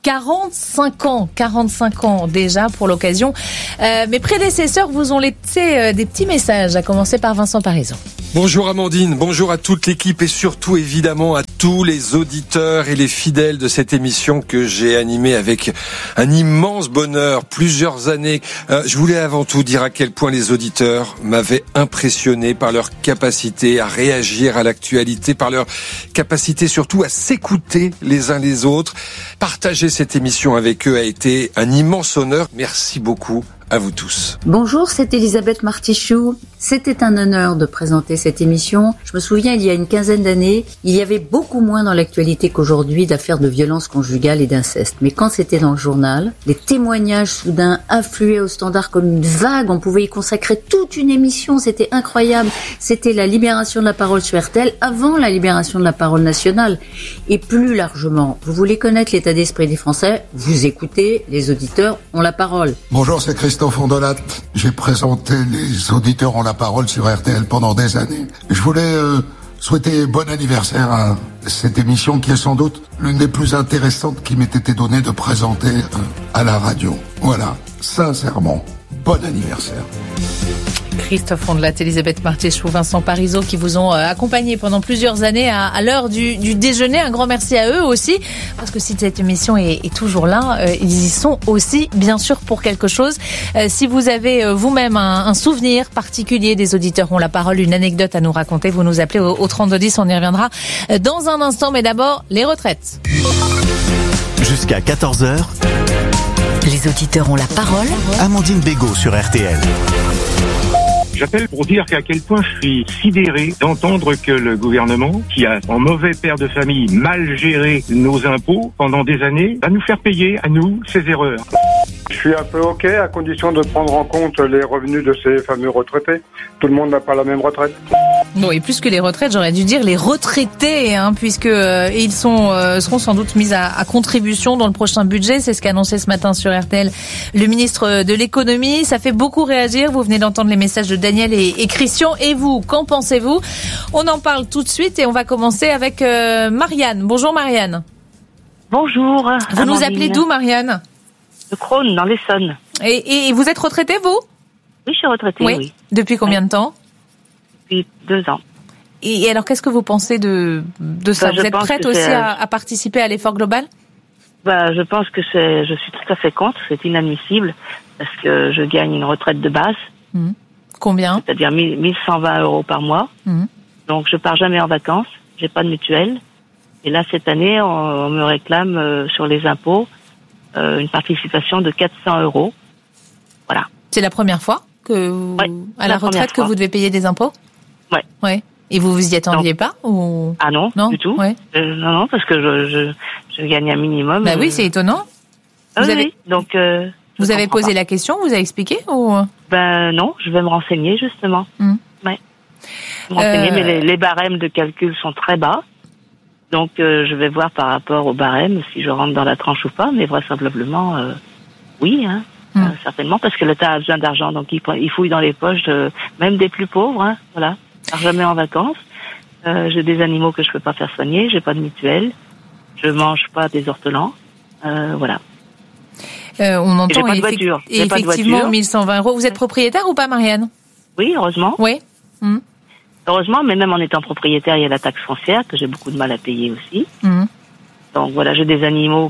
45 ans déjà pour l'occasion. Mes prédécesseurs vous ont laissé des petits messages, à commencer par Vincent Parisot. Bonjour Amandine, bonjour à toute l'équipe et surtout évidemment à tous les auditeurs et les fidèles de cette émission que j'ai animée avec un immense bonheur, plusieurs années. Je voulais avant tout dire à quel point les auditeurs m'avaient impressionné par leur capacité à réagir à l'actualité, par leur capacité surtout à s'écouter les uns les autres. Partager cette émission avec eux a été un immense honneur. Merci beaucoup à vous tous. Bonjour, c'est Elisabeth Martichoux. C'était un honneur de présenter cette émission. Je me souviens, il y a une quinzaine d'années, il y avait beaucoup moins dans l'actualité qu'aujourd'hui d'affaires de violence conjugale et d'inceste. Mais quand c'était dans le journal, les témoignages soudain affluaient au Standard comme une vague. On pouvait y consacrer toute une émission. C'était incroyable. C'était la libération de la parole sur RTL avant la libération de la parole nationale. Et plus largement, vous voulez connaître l'état d'esprit des Français, vous écoutez, les auditeurs ont la parole. Bonjour, c'est Christophe Ondolat. J'ai présenté les auditeurs ont la parole sur RTL pendant des années. Je voulais souhaiter bon anniversaire à cette émission qui est sans doute l'une des plus intéressantes qui m'ait été donnée de présenter à la radio. Voilà, sincèrement, bon anniversaire. Christophe Ondelat, Elisabeth Martichoux, Vincent Parisot qui vous ont accompagné pendant plusieurs années à l'heure du déjeuner. Un grand merci à eux aussi, parce que si cette émission est toujours là, ils y sont aussi bien sûr pour quelque chose. Si vous avez vous-même un souvenir particulier, des auditeurs ont la parole, une anecdote à nous raconter, vous nous appelez au 3210, on y reviendra dans un instant, mais d'abord les retraites. Jusqu'à 14h, les auditeurs ont la parole. Amandine Bégaud sur RTL. J'appelle pour dire qu'à quel point je suis sidéré d'entendre que le gouvernement, qui a en mauvais père de famille mal géré nos impôts pendant des années, va nous faire payer à nous ces erreurs. Je suis un peu OK à condition de prendre en compte les revenus de ces fameux retraités. Tout le monde n'a pas la même retraite. Bon, et plus que les retraites, j'aurais dû dire les retraités, puisque ils seront sans doute mis à contribution dans le prochain budget. C'est ce qu'a annoncé ce matin sur RTL le ministre de l'économie. Ça fait beaucoup réagir. Vous venez d'entendre les messages de Daniel et Christian. Et vous, qu'en pensez-vous? On en parle tout de suite et on va commencer avec Marianne. Bonjour Marianne. Bonjour. Vous nous appelez d'où, Marianne? De Crosne, dans l'Essonne. Et vous êtes retraitée, vous? Oui, je suis retraitée, oui. Depuis combien de temps? Depuis 2 ans. Et alors, qu'est-ce que vous pensez de ça? Vous êtes prête aussi à participer à l'effort global? Je pense que je suis tout à fait contre. C'est inadmissible parce que je gagne une retraite de base. Combien? C'est-à-dire 1120 € par mois. Donc, je pars jamais en vacances. J'ai pas de mutuelle. Et là, cette année, on me réclame sur les impôts une participation de 400 €. Voilà. C'est la première fois à la retraite que vous devez payer des impôts? Ouais. Et vous y attendiez pas ou... Ah non, du tout. Non, parce que je gagne un minimum. Oui, c'est étonnant. Donc vous avez posé la question, vous avez expliqué ou? Non, je vais me renseigner justement. Me renseigner, mais les barèmes de calcul sont très bas. Donc je vais voir par rapport au barème si je rentre dans la tranche ou pas, mais vraisemblablement oui, certainement, parce que l'État a besoin d'argent, donc il fouille dans les poches même des plus pauvres. Voilà, je pars jamais en vacances. J'ai des animaux que je peux pas faire soigner, j'ai pas de mutuelle, je mange pas des ortolans, voilà. On entend j'ai pas de voiture. 1120 €. Vous êtes propriétaire ou pas, Marianne? Oui, heureusement. Oui. Heureusement, mais même en étant propriétaire, il y a la taxe foncière que j'ai beaucoup de mal à payer aussi. Donc voilà, j'ai des animaux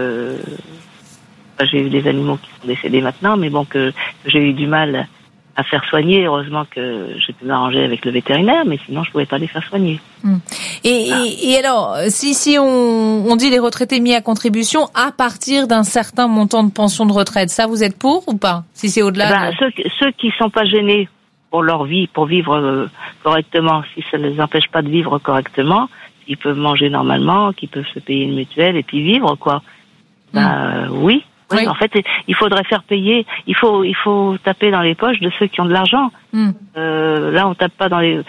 j'ai eu des animaux qui sont décédés maintenant, mais bon, que j'ai eu du mal à faire soigner. Heureusement que j'ai pu m'arranger avec le vétérinaire, mais sinon je pouvais pas les faire soigner. Et alors, si on dit les retraités mis à contribution à partir d'un certain montant de pension de retraite, ça vous êtes pour ou pas? Si c'est au-delà ceux qui sont pas gênés pour leur vie, pour vivre correctement, si ça les empêche pas de vivre correctement, ils peuvent manger normalement, qu'ils peuvent se payer une mutuelle et puis vivre, quoi. Oui, Oui. En fait, il faudrait faire payer. Il faut taper dans les poches de ceux qui ont de l'argent. Là, on tape pas dans les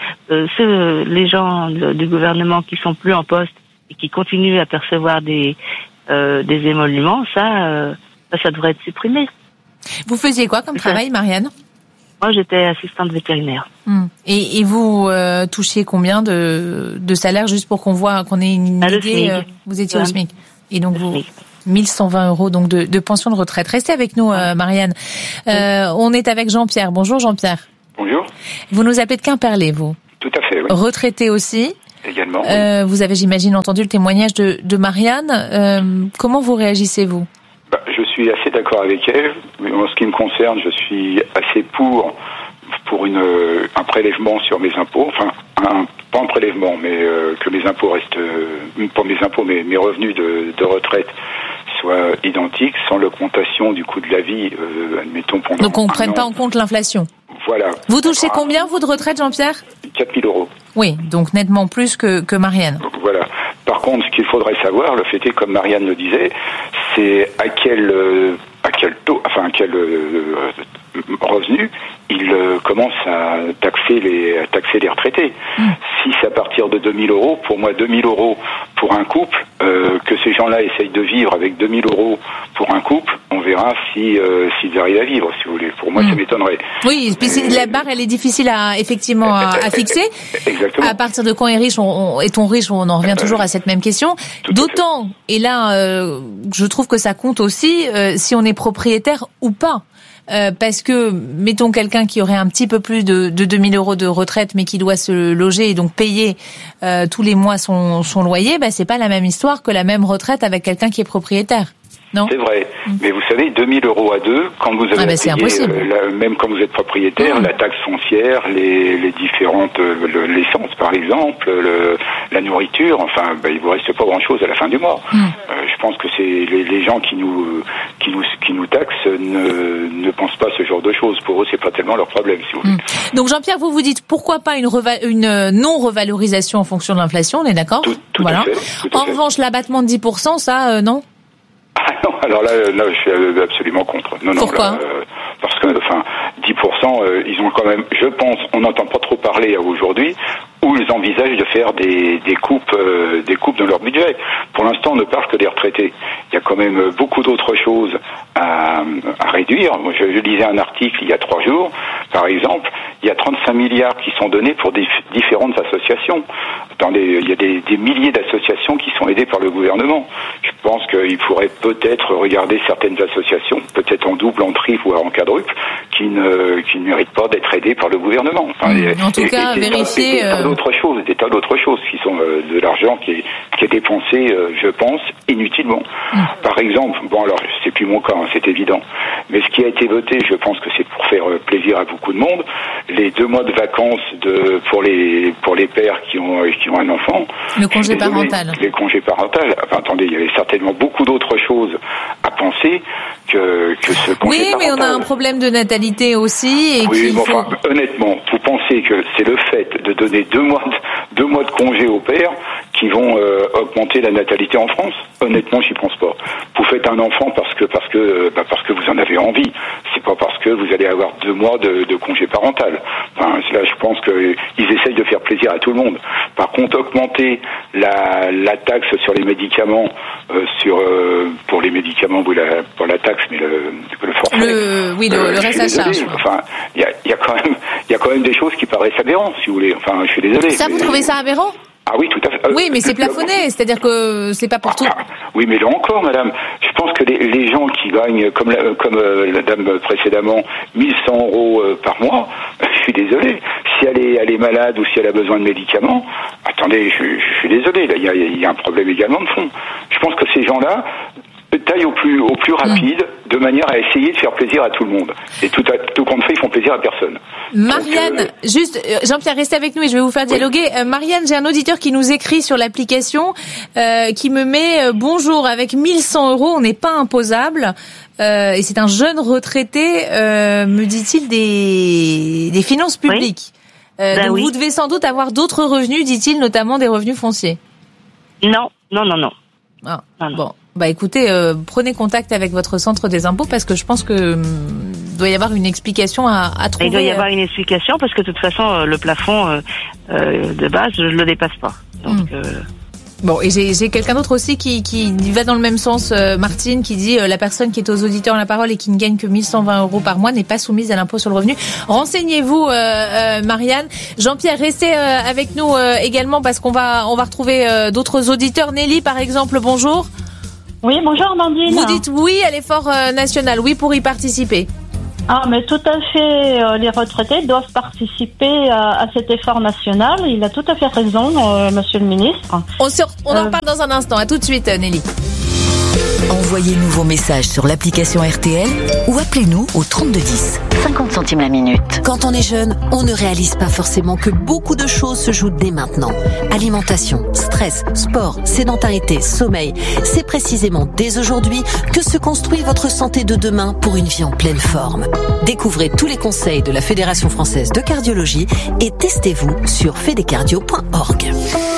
gens du gouvernement qui sont plus en poste et qui continuent à percevoir des émoluments. Ça devrait être supprimé. Vous faisiez quoi comme travail, Marianne ? Moi, j'étais assistante vétérinaire. Et vous touchiez combien de salaire, juste pour qu'on ait une idée vous étiez au SMIC. Et donc vous 1120 euros donc de pension de retraite. Restez avec nous, Marianne. On est avec Jean-Pierre. Bonjour Jean-Pierre. Bonjour. Vous nous appelez de Quimperlé, vous. Tout à fait, oui. Retraité aussi. Également. Oui. Vous avez, j'imagine, entendu le témoignage de Marianne. Comment vous réagissez-vous ? Je suis assez d'accord avec elle. En ce qui me concerne, je suis assez pour un prélèvement sur mes impôts. Enfin, pas un prélèvement, mais que mes impôts restent, pas mes impôts, mais mes revenus de retraite soient identiques, sans l'augmentation du coût de la vie, admettons pendant. Donc on ne prenne pas en compte l'inflation. Voilà. Vous touchez combien, vous, de retraite, Jean-Pierre ? 4 000 euros. Oui, donc nettement plus que Marianne. Voilà. Par contre, ce qu'il faudrait savoir, le fait est, comme Marianne le disait, c'est à quel taux, enfin à quel revenu il commence à taxer les retraités. Si c'est à partir de 2 000 euros, pour moi 2 000 euros pour un couple, que ces gens-là essayent de vivre avec 2 000 euros pour un couple, on verra s'ils arrivent à vivre, si vous voulez. Pour moi, ça m'étonnerait. Oui, la barre, elle est difficile à fixer. Exactement. À partir de quand est-on riche, on en revient toujours à cette même question. D'autant, et là, je trouve que ça compte aussi, si on est propriétaire ou pas. Parce que, mettons quelqu'un qui aurait un petit peu plus de 2 000 euros de retraite, mais qui doit se loger et donc payer tous les mois son loyer, c'est pas la même histoire que la même retraite avec quelqu'un qui est propriétaire. Non. C'est vrai, mais vous savez, 2 000 euros à deux, quand vous avez même quand vous êtes propriétaire, la taxe foncière, les différentes, l'essence par exemple, la nourriture, enfin, il vous reste pas grand-chose à la fin du mois. Je pense que c'est les gens qui nous taxent ne pensent pas ce genre de choses. Pour eux, c'est pas tellement leur problème, si vous voulez. Donc Jean-Pierre, vous dites pourquoi pas une non-revalorisation en fonction de l'inflation, on est d'accord ? Tout à fait. En revanche, l'abattement de 10%, ça, non ? Ah non, alors là, je suis absolument contre. Pourquoi ? Parce que, 10%, ils ont quand même, je pense, on n'entend pas trop parler aujourd'hui, où ils envisagent de faire des coupes dans leur budget. Pour l'instant, on ne parle que des retraités. Il y a quand même beaucoup d'autres choses à réduire. Moi, je lisais un article il y a 3 jours, par exemple, il y a 35 milliards qui sont donnés pour différentes associations. Il y a des milliers d'associations qui sont aidées par le gouvernement. Je pense qu'il faudrait peut-être regarder certaines associations, peut-être en double, en triple ou en quadruple, qui ne méritent pas d'être aidées par le gouvernement. En tout cas, vérifier... des tas d'autres choses qui sont de l'argent qui est dépensé, je pense, inutilement. Par exemple, alors c'est plus mon cas, c'est évident, mais ce qui a été voté, je pense que c'est pour faire plaisir à beaucoup de monde, les 2 mois de vacances pour les pères qui ont un enfant. Le congé parental. Les congés parentaux. Enfin, attendez, il y avait certainement beaucoup d'autres choses à penser que ce congé parental. Oui, mais on a un problème de natalité aussi. Honnêtement, vous pensez que c'est le fait de donner 2 mois de congé aux pères qui vont augmenter la natalité en France? Honnêtement, j'y pense pas. Vous faites un enfant parce que vous en avez envie. C'est pas parce que vous allez avoir 2 mois de congé parental. Enfin, là, je pense qu'ils essayent de faire plaisir à tout le monde. Par contre, augmenter la taxe sur les médicaments, pour les médicaments, pour la taxe, mais le forfait. Le reste à charge. Enfin, il y a quand même des choses qui paraissent aberrantes, si vous voulez. Enfin, je suis désolé. Ça, vous trouvez ça aberrant? Ah oui, tout à fait. Oui, mais c'est plafonné, c'est-à-dire que c'est pas pour tout. Oui, mais là encore, madame, je pense que les gens qui gagnent, comme la dame précédemment, 1 100 euros par mois, je suis désolé. Si elle est malade ou si elle a besoin de médicaments, attendez, je suis désolé, là, il y a un problème également de fond. Je pense que ces gens-là taillent au plus rapide, de manière à essayer de faire plaisir à tout le monde. Et tout compte fait, ils font plaisir à personne. Marianne, Jean-Pierre, restez avec nous et je vais vous faire dialoguer. Marianne, j'ai un auditeur qui nous écrit sur l'application, qui me met bonjour, avec 1 100 euros, on n'est pas imposable. Et c'est un jeune retraité, me dit-il, des finances publiques. Donc vous devez sans doute avoir d'autres revenus, dit-il, notamment des revenus fonciers. Non. Ah, bon. Bah écoutez, prenez contact avec votre centre des impôts parce que je pense que doit y avoir une explication à trouver. Il doit y avoir une explication parce que de toute façon le plafond de base je le dépasse pas. Donc Bon, et j'ai quelqu'un d'autre aussi qui va dans le même sens, Martine, qui dit la personne qui est aux auditeurs la parole et qui ne gagne que 1120 € par mois n'est pas soumise à l'impôt sur le revenu. Renseignez-vous, Marianne. Jean-Pierre, restez avec nous également parce qu'on va retrouver d'autres auditeurs. Nelly, par exemple, bonjour. Oui, bonjour Amandine. Vous dites oui à l'effort national, oui pour y participer. Ah, mais tout à fait, les retraités doivent participer à cet effort national. Il a tout à fait raison, monsieur le ministre. On en parle dans un instant. À tout de suite, Nelly. Envoyez-nous vos messages sur l'application RTL ou appelez-nous au 3210. 50 centimes la minute. Quand on est jeune, on ne réalise pas forcément que beaucoup de choses se jouent dès maintenant. Alimentation, stress, sport, sédentarité, sommeil. C'est précisément dès aujourd'hui que se construit votre santé de demain pour une vie en pleine forme. Découvrez tous les conseils de la Fédération française de cardiologie et testez-vous sur fedecardio.org.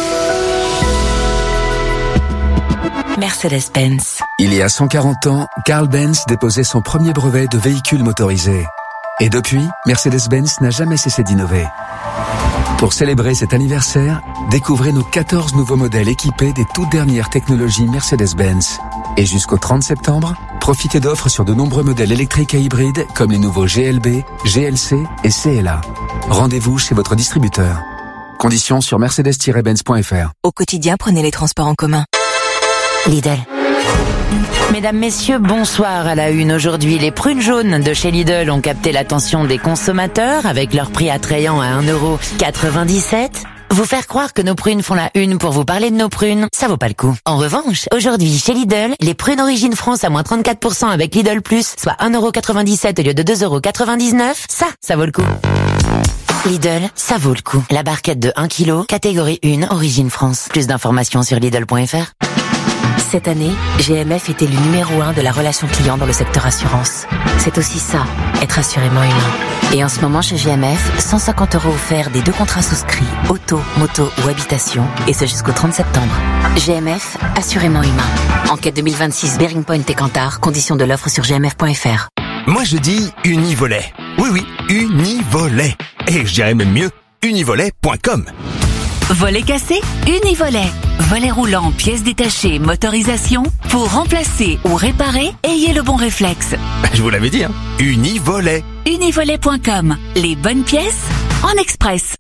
Mercedes-Benz. Il y a 140 ans, Carl Benz déposait son premier brevet de véhicule motorisé. Et depuis, Mercedes-Benz n'a jamais cessé d'innover. Pour célébrer cet anniversaire, découvrez nos 14 nouveaux modèles équipés des toutes dernières technologies Mercedes-Benz. Et jusqu'au 30 septembre, profitez d'offres sur de nombreux modèles électriques et hybrides comme les nouveaux GLB, GLC et CLA. Rendez-vous chez votre distributeur. Conditions sur mercedes-benz.fr. Au quotidien, prenez les transports en commun. Lidl. Mesdames, messieurs, bonsoir à la une. Aujourd'hui, les prunes jaunes de chez Lidl ont capté l'attention des consommateurs avec leur prix attrayant à 1,97 €. Vous faire croire que nos prunes font la une pour vous parler de nos prunes, ça vaut pas le coup. En revanche, aujourd'hui, chez Lidl, les prunes Origine France à moins 34% avec Lidl Plus, soit 1,97 € au lieu de 2,99 €, ça vaut le coup. Lidl, ça vaut le coup. La barquette de 1 kg, catégorie 1, Origine France. Plus d'informations sur Lidl.fr. Cette année, GMF était le numéro 1 de la relation client dans le secteur assurance. C'est aussi ça, être assurément humain. Et en ce moment chez GMF, 150 € offerts des 2 contrats souscrits, auto, moto ou habitation, et ce jusqu'au 30 septembre. GMF, assurément humain. Enquête 2026 Bearing Point et Kantar, conditions de l'offre sur gmf.fr. Moi je dis Univolet. Oui, Univolet. Et je dirais même mieux, univolet.com. Volet cassé, Univolet. Volet roulant, pièces détachées, motorisation. Pour remplacer ou réparer, ayez le bon réflexe. Je vous l'avais dit, Univolet. Univolet.com. Les bonnes pièces en express.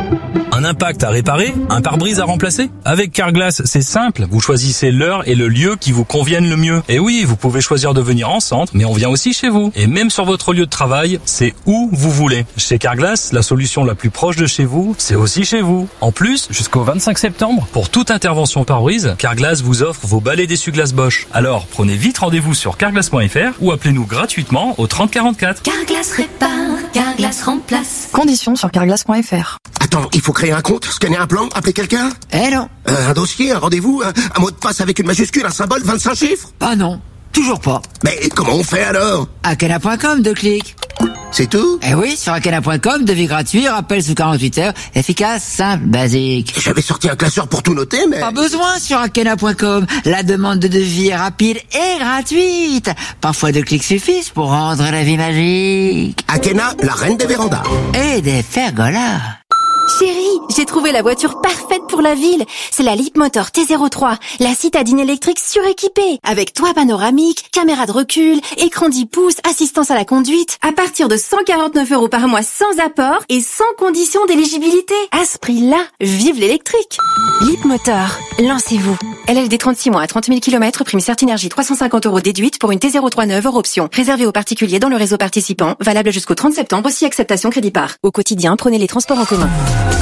Un impact à réparer, un pare-brise à remplacer? Avec Carglass, c'est simple. Vous choisissez l'heure et le lieu qui vous conviennent le mieux. Et oui, vous pouvez choisir de venir en centre, mais on vient aussi chez vous. Et même sur votre lieu de travail, c'est où vous voulez. Chez Carglass, la solution la plus proche de chez vous, c'est aussi chez vous. En plus, jusqu'au 25 septembre, pour toute intervention pare-brise, Carglass vous offre vos balais d'essuie-glace Bosch. Alors, prenez vite rendez-vous sur carglass.fr ou appelez-nous gratuitement au 30 44. Carglass répare, Carglass remplace. Conditions sur carglass.fr. Attends, il faut créer un compte, scanner un plan, appeler quelqu'un? Non. Un dossier, un rendez-vous, un mot de passe avec une majuscule, un symbole, 25 chiffres? Ah non, toujours pas. Mais comment on fait alors? Akena.com, 2 clics. C'est tout? Eh oui, sur Akena.com, devis gratuit, rappel sous 48 heures, efficace, simple, basique. J'avais sorti un classeur pour tout noter, mais... Pas besoin sur Akena.com. La demande de devis est rapide et gratuite. Parfois 2 clics suffisent pour rendre la vie magique. Akena, la reine des vérandas. Et des pergolas. Chérie, j'ai trouvé la voiture parfaite pour la ville. C'est la Leapmotor T03, la citadine électrique suréquipée, avec toit panoramique, caméra de recul, écran 10 pouces, assistance à la conduite, à partir de 149 € par mois sans apport et sans condition d'éligibilité. À ce prix-là, vive l'électrique. Leapmotor, lancez-vous. LLD 36 mois à 30 000 km, prime Certinergie 350 € déduite pour une T03 neuve hors option. Réservé aux particuliers dans le réseau participant, valable jusqu'au 30 septembre, aussi acceptation crédit par. Au quotidien, prenez les transports en commun.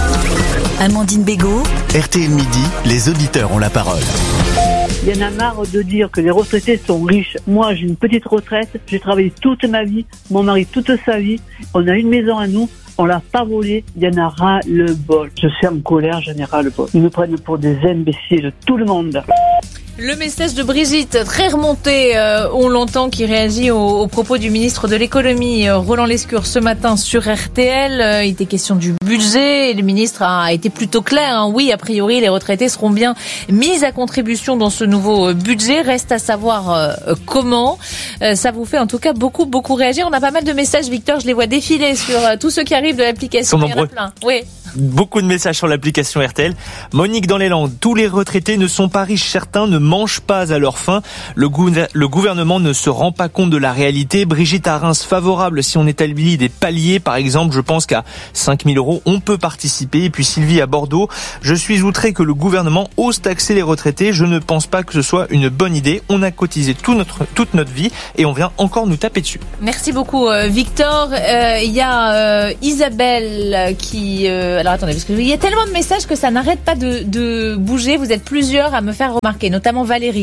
Amandine Bégaud. RTL Midi, les auditeurs ont la parole. Il y en a marre de dire que les retraités sont riches. Moi, j'ai une petite retraite, j'ai travaillé toute ma vie, mon mari toute sa vie, on a une maison à nous, on l'a pas volée, il y en a ras le bol. Je suis en colère, j'en ai ras le bol. Ils nous prennent pour des imbéciles, tout le monde. Le message de Brigitte, très remonté, on l'entend, qui réagit aux propos du ministre de l'économie, Roland Lescure, ce matin sur RTL. Il était question du budget et le ministre a été plutôt clair. Oui, a priori, les retraités seront bien mis à contribution dans ce nouveau budget. Reste à savoir comment. Ça vous fait en tout cas beaucoup réagir. On a pas mal de messages, Victor, je les vois défiler sur tous ceux qui arrivent de l'application. Ils sont nombreux. Oui. Beaucoup de messages sur l'application RTL. Monique dans les Landes, tous les retraités ne sont pas riches, certains ne mangent pas à leur faim. Le gouvernement ne se rend pas compte de la réalité. Brigitte à Reims, favorable si on établit des paliers, par exemple, je pense qu'à 5 000 €, on peut participer. Et puis Sylvie à Bordeaux, je suis outré que le gouvernement ose taxer les retraités. Je ne pense pas que ce soit une bonne idée. On a cotisé toute notre vie et on vient encore nous taper dessus. Merci beaucoup Victor. Il y a Isabelle qui... alors attendez, parce qu'il y a tellement de messages que ça n'arrête pas de bouger. Vous êtes plusieurs à me faire remarquer, notamment Valérie,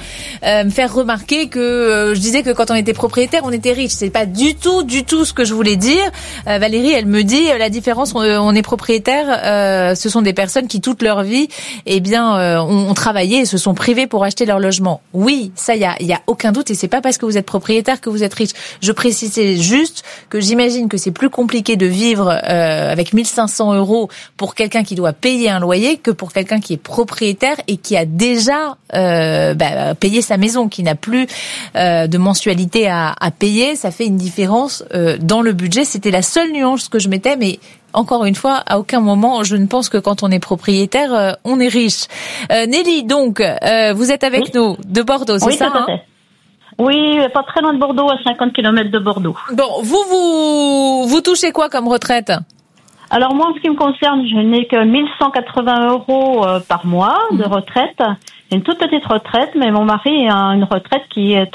me faire remarquer que je disais que quand on était propriétaire, on était riche. C'est pas du tout ce que je voulais dire. Valérie, elle me dit la différence, on est propriétaire, ce sont des personnes qui toute leur vie, ont travaillé et se sont privées pour acheter leur logement. Oui, ça, il y a aucun doute, et c'est pas parce que vous êtes propriétaire que vous êtes riche. Je précisais juste que j'imagine que c'est plus compliqué de vivre avec 1 500 € pour quelqu'un qui doit payer un loyer que pour quelqu'un qui est propriétaire et qui a déjà payé sa maison, qui n'a plus de mensualité à payer. Ça fait une différence dans le budget. C'était la seule nuance que je mettais, mais encore une fois, à aucun moment, je ne pense que quand on est propriétaire, on est riche. Nelly, donc, vous êtes avec nous de Bordeaux, c'est ça, tout à fait. Oui, pas très loin de Bordeaux, à 50 km de Bordeaux. Bon, vous touchez quoi comme retraite ? Alors moi, en ce qui me concerne, je n'ai que 1 180 € par mois de retraite. C'est une toute petite retraite, mais mon mari a une retraite qui est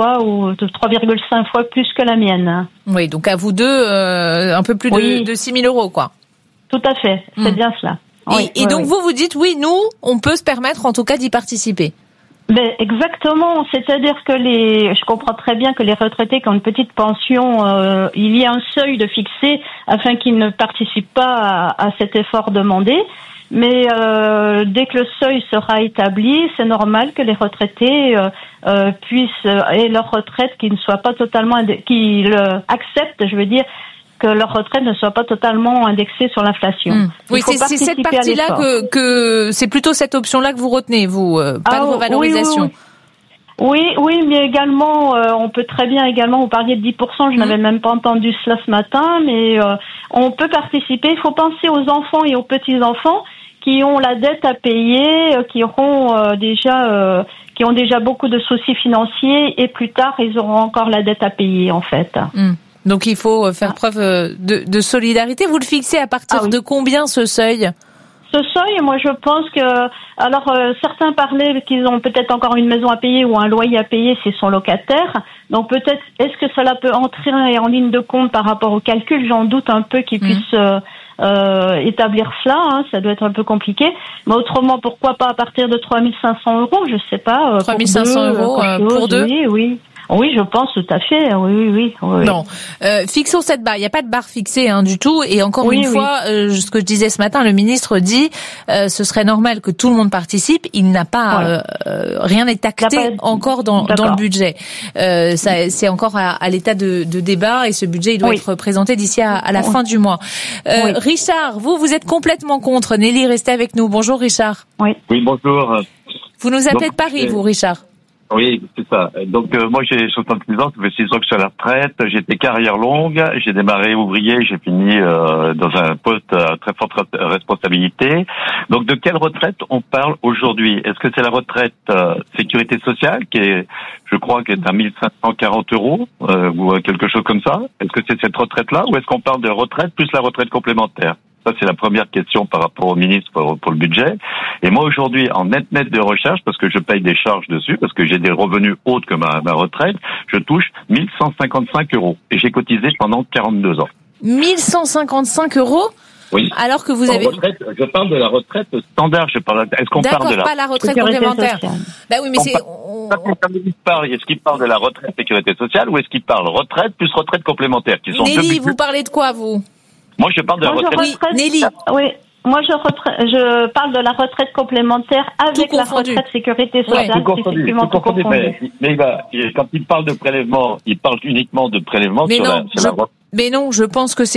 3,5 fois plus que la mienne. Oui, donc à vous deux, un peu plus de 6 000 €, quoi. Tout à fait, c'est bien cela. Et donc vous dites, oui, nous, on peut se permettre en tout cas d'y participer. Ben exactement, c'est-à-dire que je comprends très bien que les retraités qui ont une petite pension, il y a un seuil de fixé afin qu'ils ne participent pas à cet effort demandé. Mais dès que le seuil sera établi, c'est normal que les retraités puissent et leur retraite qui ne soit pas totalement acceptent, je veux dire, que leur retraite ne soit pas totalement indexée sur l'inflation. Oui, c'est cette partie-là que c'est plutôt cette option-là que vous retenez, vous, pas de revalorisation. Oui, mais également, on peut très bien également, vous parliez de 10%, je n'avais même pas entendu cela ce matin, mais on peut participer. Il faut penser aux enfants et aux petits-enfants qui ont la dette à payer, qui ont déjà beaucoup de soucis financiers, et plus tard, ils auront encore la dette à payer, en fait. Donc il faut faire preuve de solidarité. Vous le fixez à partir de combien, ce seuil ? Ce seuil, moi je pense que... Alors certains parlaient qu'ils ont peut-être encore une maison à payer ou un loyer à payer s'ils sont locataires. Donc peut-être, est-ce que cela peut entrer en ligne de compte par rapport au calcul ? J'en doute un peu qu'ils puissent établir cela. Ça doit être un peu compliqué. Mais autrement, pourquoi pas à partir de 3 500 €, je sais pas. 3 500 € pour deux ? Oui, je pense tout à fait. Oui. Non, fixons cette barre. Il n'y a pas de barre fixée du tout. Et encore une fois, ce que je disais ce matin, le ministre dit ce serait normal que tout le monde participe. Il n'a pas rien n'est acté encore dans le budget. C'est encore à l'état de débat, et ce budget il doit être présenté d'ici à la fin du mois. Richard, vous êtes complètement contre. Nelly, restez avec nous. Bonjour Richard. Oui, bonjour. Vous nous appelez de Paris, vous, Richard? Oui, c'est ça. Donc moi j'ai 66 ans, ça fait 6 ans que je suis à la retraite, j'ai été carrière longue, j'ai démarré ouvrier, j'ai fini dans un poste à très forte responsabilité. Donc de quelle retraite on parle aujourd'hui? Est-ce que c'est la retraite sécurité sociale qui est, je crois, qui est à 1 540 € ou quelque chose comme ça? Est-ce que c'est cette retraite-là, ou est-ce qu'on parle de retraite plus la retraite complémentaire? Ça, c'est la première question par rapport au ministre pour le budget. Et moi, aujourd'hui, en net de recherche, parce que je paye des charges dessus, parce que j'ai des revenus autres que ma retraite, je touche 1 155 €. Et j'ai cotisé pendant 42 ans. 1 155 €? Oui. Alors que vous avez... Retraite, je parle de la retraite standard. Est-ce qu'on parle de la... pas la retraite complémentaire. Bah oui, mais Est-ce qu'il parle de la retraite sécurité sociale, ou est-ce qu'il parle retraite plus retraite complémentaire, qui sont Nelly, vous parlez de quoi, vous? Moi, je parle de la retraite. Oui, Nelly. Oui. Moi, je parle de la retraite complémentaire avec la retraite sécurité sociale. Tout confondu. Mais quand il parle de prélèvement, il parle uniquement de prélèvement sur la retraite. Mais non, je pense que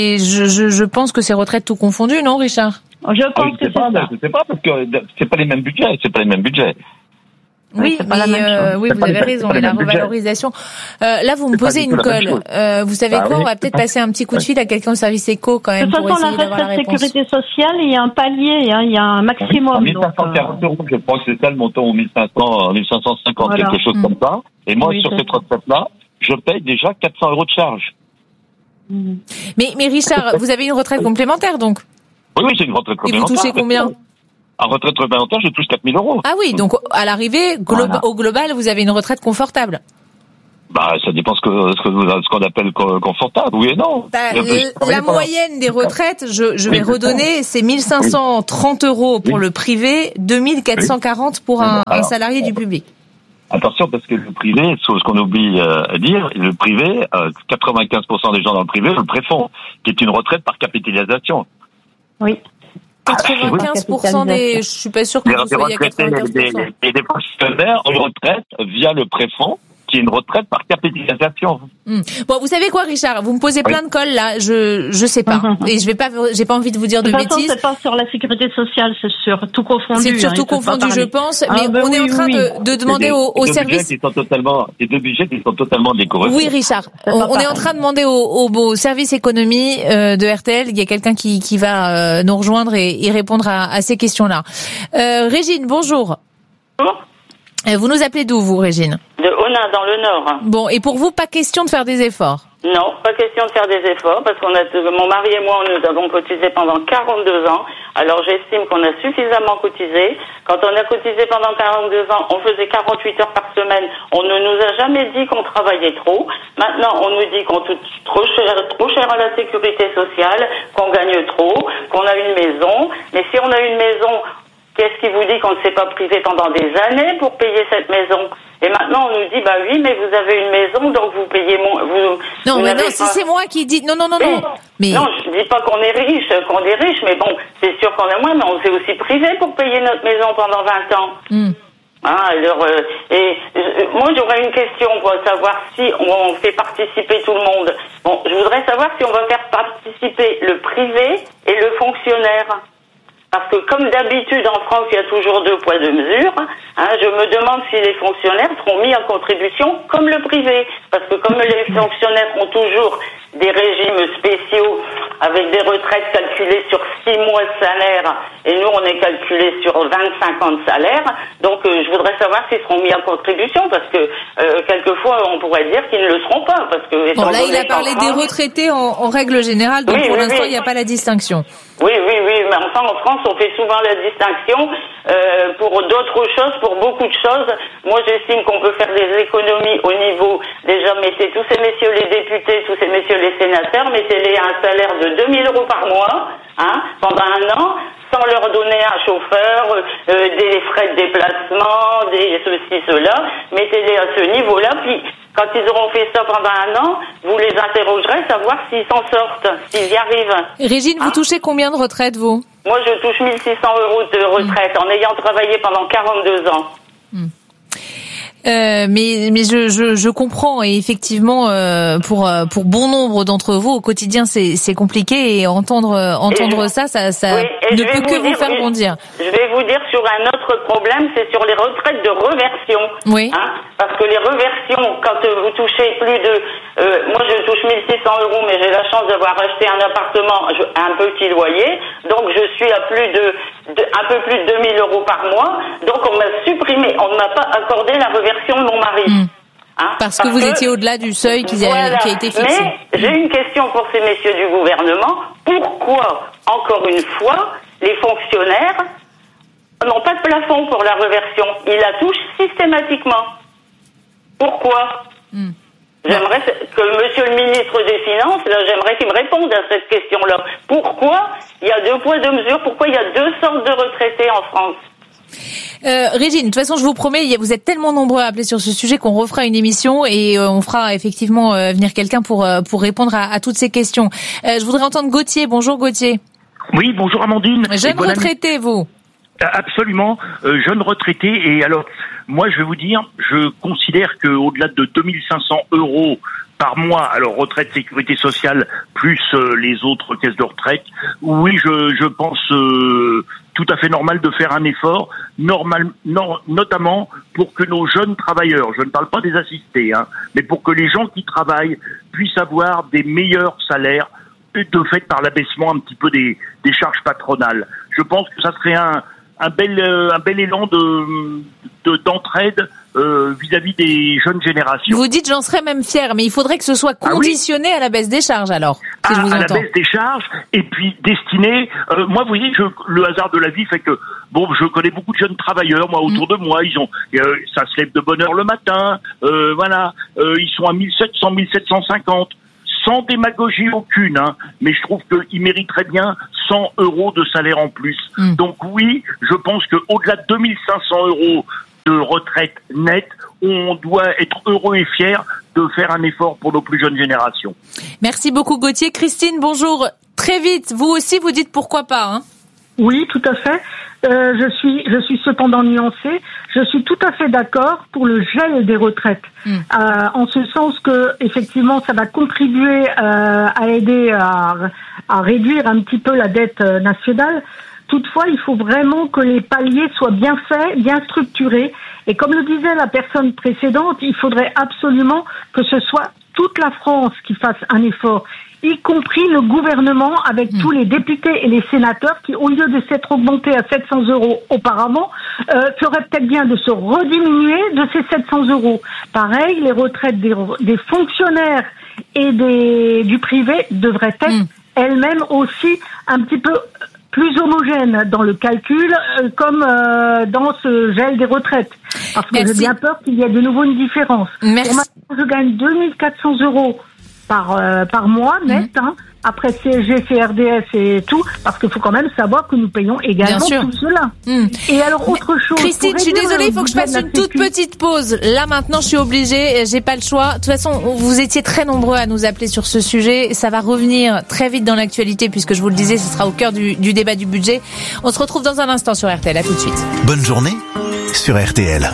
c'est retraite tout confondu, non, Richard? Je pense que c'est ça. Je sais pas, parce que c'est pas les mêmes budgets. Oui, mais vous avez raison. Et la revalorisation. Là, vous me posez une colle. Vous savez quoi? On va peut-être passer un petit coup de fil à quelqu'un au service éco quand même. De toute façon, la retraite sécurité sociale, il y a un palier, il y a un maximum. 1540 euros, je pense que c'est ça le montant, ou 1550, quelque chose comme ça. Et moi, sur cette retraite-là, je paye déjà 400 euros de charge. Mais Richard, vous avez une retraite complémentaire, donc? Oui, j'ai une retraite complémentaire. Et vous touchez combien? En retraite complémentaire, je touche 4 000 euros. Ah oui, donc à l'arrivée, au global, vous avez une retraite confortable. Ça dépend ce qu'on appelle confortable, oui et non. La moyenne des retraites, je vais redonner, c'est 1530 euros pour le privé, 2440 pour un salarié du public. Attention, parce que le privé, ce qu'on oublie à dire, le privé, 95% des gens dans le privé, le préfond, qui est une retraite par capitalisation. Oui. 95% je suis pas sûr que vous soyez à 95%. Et des fonctionnaires en retraite via le préfond, qui est une retraite par capitalisation. Bon, vous savez quoi, Richard? Vous me posez plein de cols, là. Je sais pas. Et j'ai pas envie de vous dire de bêtises. De toute façon, c'est pas sur la sécurité sociale, c'est sur tout confondu. C'est sur tout confondu, je pense. Mais on est en train de demander au service. Les deux budgets qui sont totalement décorés. Oui, Richard. On est en train de demander au service économie de RTL. Il y a quelqu'un qui va nous rejoindre et répondre à ces questions-là. Régine, bonjour. Bonjour. Vous nous appelez d'où, vous, Régine? De Onnain, dans le Nord. Bon, et pour vous, pas question de faire des efforts? Non, pas question de faire des efforts, parce mon mari et moi, nous avons cotisé pendant 42 ans. Alors, j'estime qu'on a suffisamment cotisé. Quand on a cotisé pendant 42 ans, on faisait 48 heures par semaine. On ne nous a jamais dit qu'on travaillait trop. Maintenant, on nous dit qu'on coûte trop cher à la sécurité sociale, qu'on gagne trop, qu'on a une maison. Mais si on a une maison, qu'est-ce qui vous dit qu'on ne s'est pas privé pendant des années pour payer cette maison? Et maintenant, on nous dit, oui, mais vous avez une maison, donc vous payez moins. Non, si c'est moi qui dis, non. Mais non, je dis pas qu'on est riche, mais bon, c'est sûr qu'on est moins, mais on s'est aussi privé pour payer notre maison pendant 20 ans. Moi, j'aurais une question pour savoir si on fait participer tout le monde. Bon, je voudrais savoir si on va faire participer le privé et le fonctionnaire. Parce que comme d'habitude en France, il y a toujours 2 poids 2 mesures. Je me demande si les fonctionnaires seront mis en contribution comme le privé. Parce que comme les fonctionnaires ont toujours des régimes spéciaux avec des retraites calculées sur 6 mois de salaire, et nous on est calculé sur 25 ans de salaire, donc je voudrais savoir s'ils seront mis en contribution, parce que quelquefois on pourrait dire qu'ils ne le seront pas. Parce que là il a parlé des retraités en règle générale, donc pour l'instant il n'y a pas la distinction. Oui, mais enfin en France on fait souvent la distinction pour d'autres choses, pour beaucoup de choses. Moi j'estime qu'on peut faire des économies au niveau, déjà mettez tous ces messieurs les députés, tous ces messieurs les sénateurs, mettez-les à un salaire de 2 000 euros par mois, pendant un an, sans leur donner un chauffeur, des frais de déplacement, des ceci, cela, mettez-les à ce niveau-là, puis quand ils auront fait ça pendant un an, vous les interrogerez, savoir s'ils s'en sortent, s'ils y arrivent. Régine, vous touchez combien de retraite, vous? Moi, je touche 1 600 euros de retraite, en ayant travaillé pendant 42 ans. Mais je comprends, et effectivement pour bon nombre d'entre vous au quotidien c'est compliqué, et entendre ça ne peut que vous faire bondir. Je vais vous dire sur un autre problème, c'est sur les retraites de reversion. Oui. Parce que les reversions, quand vous touchez plus de moi je touche 1 600 euros, mais j'ai la chance d'avoir acheté un appartement à un petit loyer, donc je suis à un peu plus de 2 000 euros par mois, donc on m'a supprimé, on ne m'a pas accordé la reversion de mon mari. Parce que vous étiez au-delà du seuil qui a été fixé. Mais j'ai une question pour ces messieurs du gouvernement. Pourquoi, encore une fois, les fonctionnaires n'ont pas de plafond pour la reversion? Ils la touchent systématiquement. Pourquoi? J'aimerais que monsieur le ministre des Finances, j'aimerais qu'il me réponde à cette question-là. Pourquoi il y a 2 poids 2 mesures? Pourquoi il y a 2 sortes de retraités en France? Régine, de toute façon, je vous promets, vous êtes tellement nombreux à appeler sur ce sujet qu'on refera une émission, et on fera effectivement venir quelqu'un pour répondre à toutes ces questions. Je voudrais entendre Gauthier. Bonjour Gauthier. Oui, bonjour Amandine. Jeune retraité, vous? Absolument, jeune retraité. Et alors, moi, je vais vous dire, je considère que au-delà de 2500 € par mois, alors retraite, sécurité sociale, plus les autres caisses de retraite, oui, je pense tout à fait normal de faire un effort, notamment pour que nos jeunes travailleurs, je ne parle pas des assistés, mais pour que les gens qui travaillent puissent avoir des meilleurs salaires, de fait par l'abaissement un petit peu des charges patronales. Je pense que ça serait un bel élan d'entraide vis-à-vis des jeunes générations. Vous dites j'en serais même fier, mais il faudrait que ce soit conditionné à la baisse des charges alors. Si je vous entends. À la baisse des charges et puis destiné. Moi, vous voyez, le hasard de la vie fait que je connais beaucoup de jeunes travailleurs, moi autour de moi, ça se lève de bonne heure le matin, ils sont à 1700, 1750. Sans démagogie aucune, mais je trouve qu'ils mériteraient bien 100 € de salaire en plus. Donc oui, je pense que au-delà de 2500 € de retraite nette, on doit être heureux et fier de faire un effort pour nos plus jeunes générations. Merci beaucoup Gauthier. Christine, bonjour. Très vite, vous aussi vous dites pourquoi pas. Oui, tout à fait. Je suis cependant nuancée. Je suis tout à fait d'accord pour le gel des retraites, en ce sens que effectivement ça va contribuer à aider à réduire un petit peu la dette nationale. Toutefois, il faut vraiment que les paliers soient bien faits, bien structurés. Et comme le disait la personne précédente, il faudrait absolument que ce soit toute la France qui fasse un effort, y compris le gouvernement avec tous les députés et les sénateurs qui, au lieu de s'être augmentés à 700 € auparavant, feraient peut-être bien de se rediminuer de ces 700 €. Pareil, les retraites des fonctionnaires et du privé devraient être elles-mêmes aussi un petit peu plus homogène dans le calcul, comme dans ce gel des retraites. Parce que j'ai bien peur qu'il y ait de nouveau une différence. Merci. Pour moi, je gagne 2400 € par mois net, après CSG, CRDS et tout, parce qu'il faut quand même savoir que nous payons également tout cela. Et alors, autre chose... Christine, je suis désolée, il faut que je fasse une toute petite pause. Là, maintenant, je suis obligée, j'ai pas le choix. De toute façon, vous étiez très nombreux à nous appeler sur ce sujet. Ça va revenir très vite dans l'actualité, puisque je vous le disais, ce sera au cœur du débat du budget. On se retrouve dans un instant sur RTL. À tout de suite. Bonne journée sur RTL.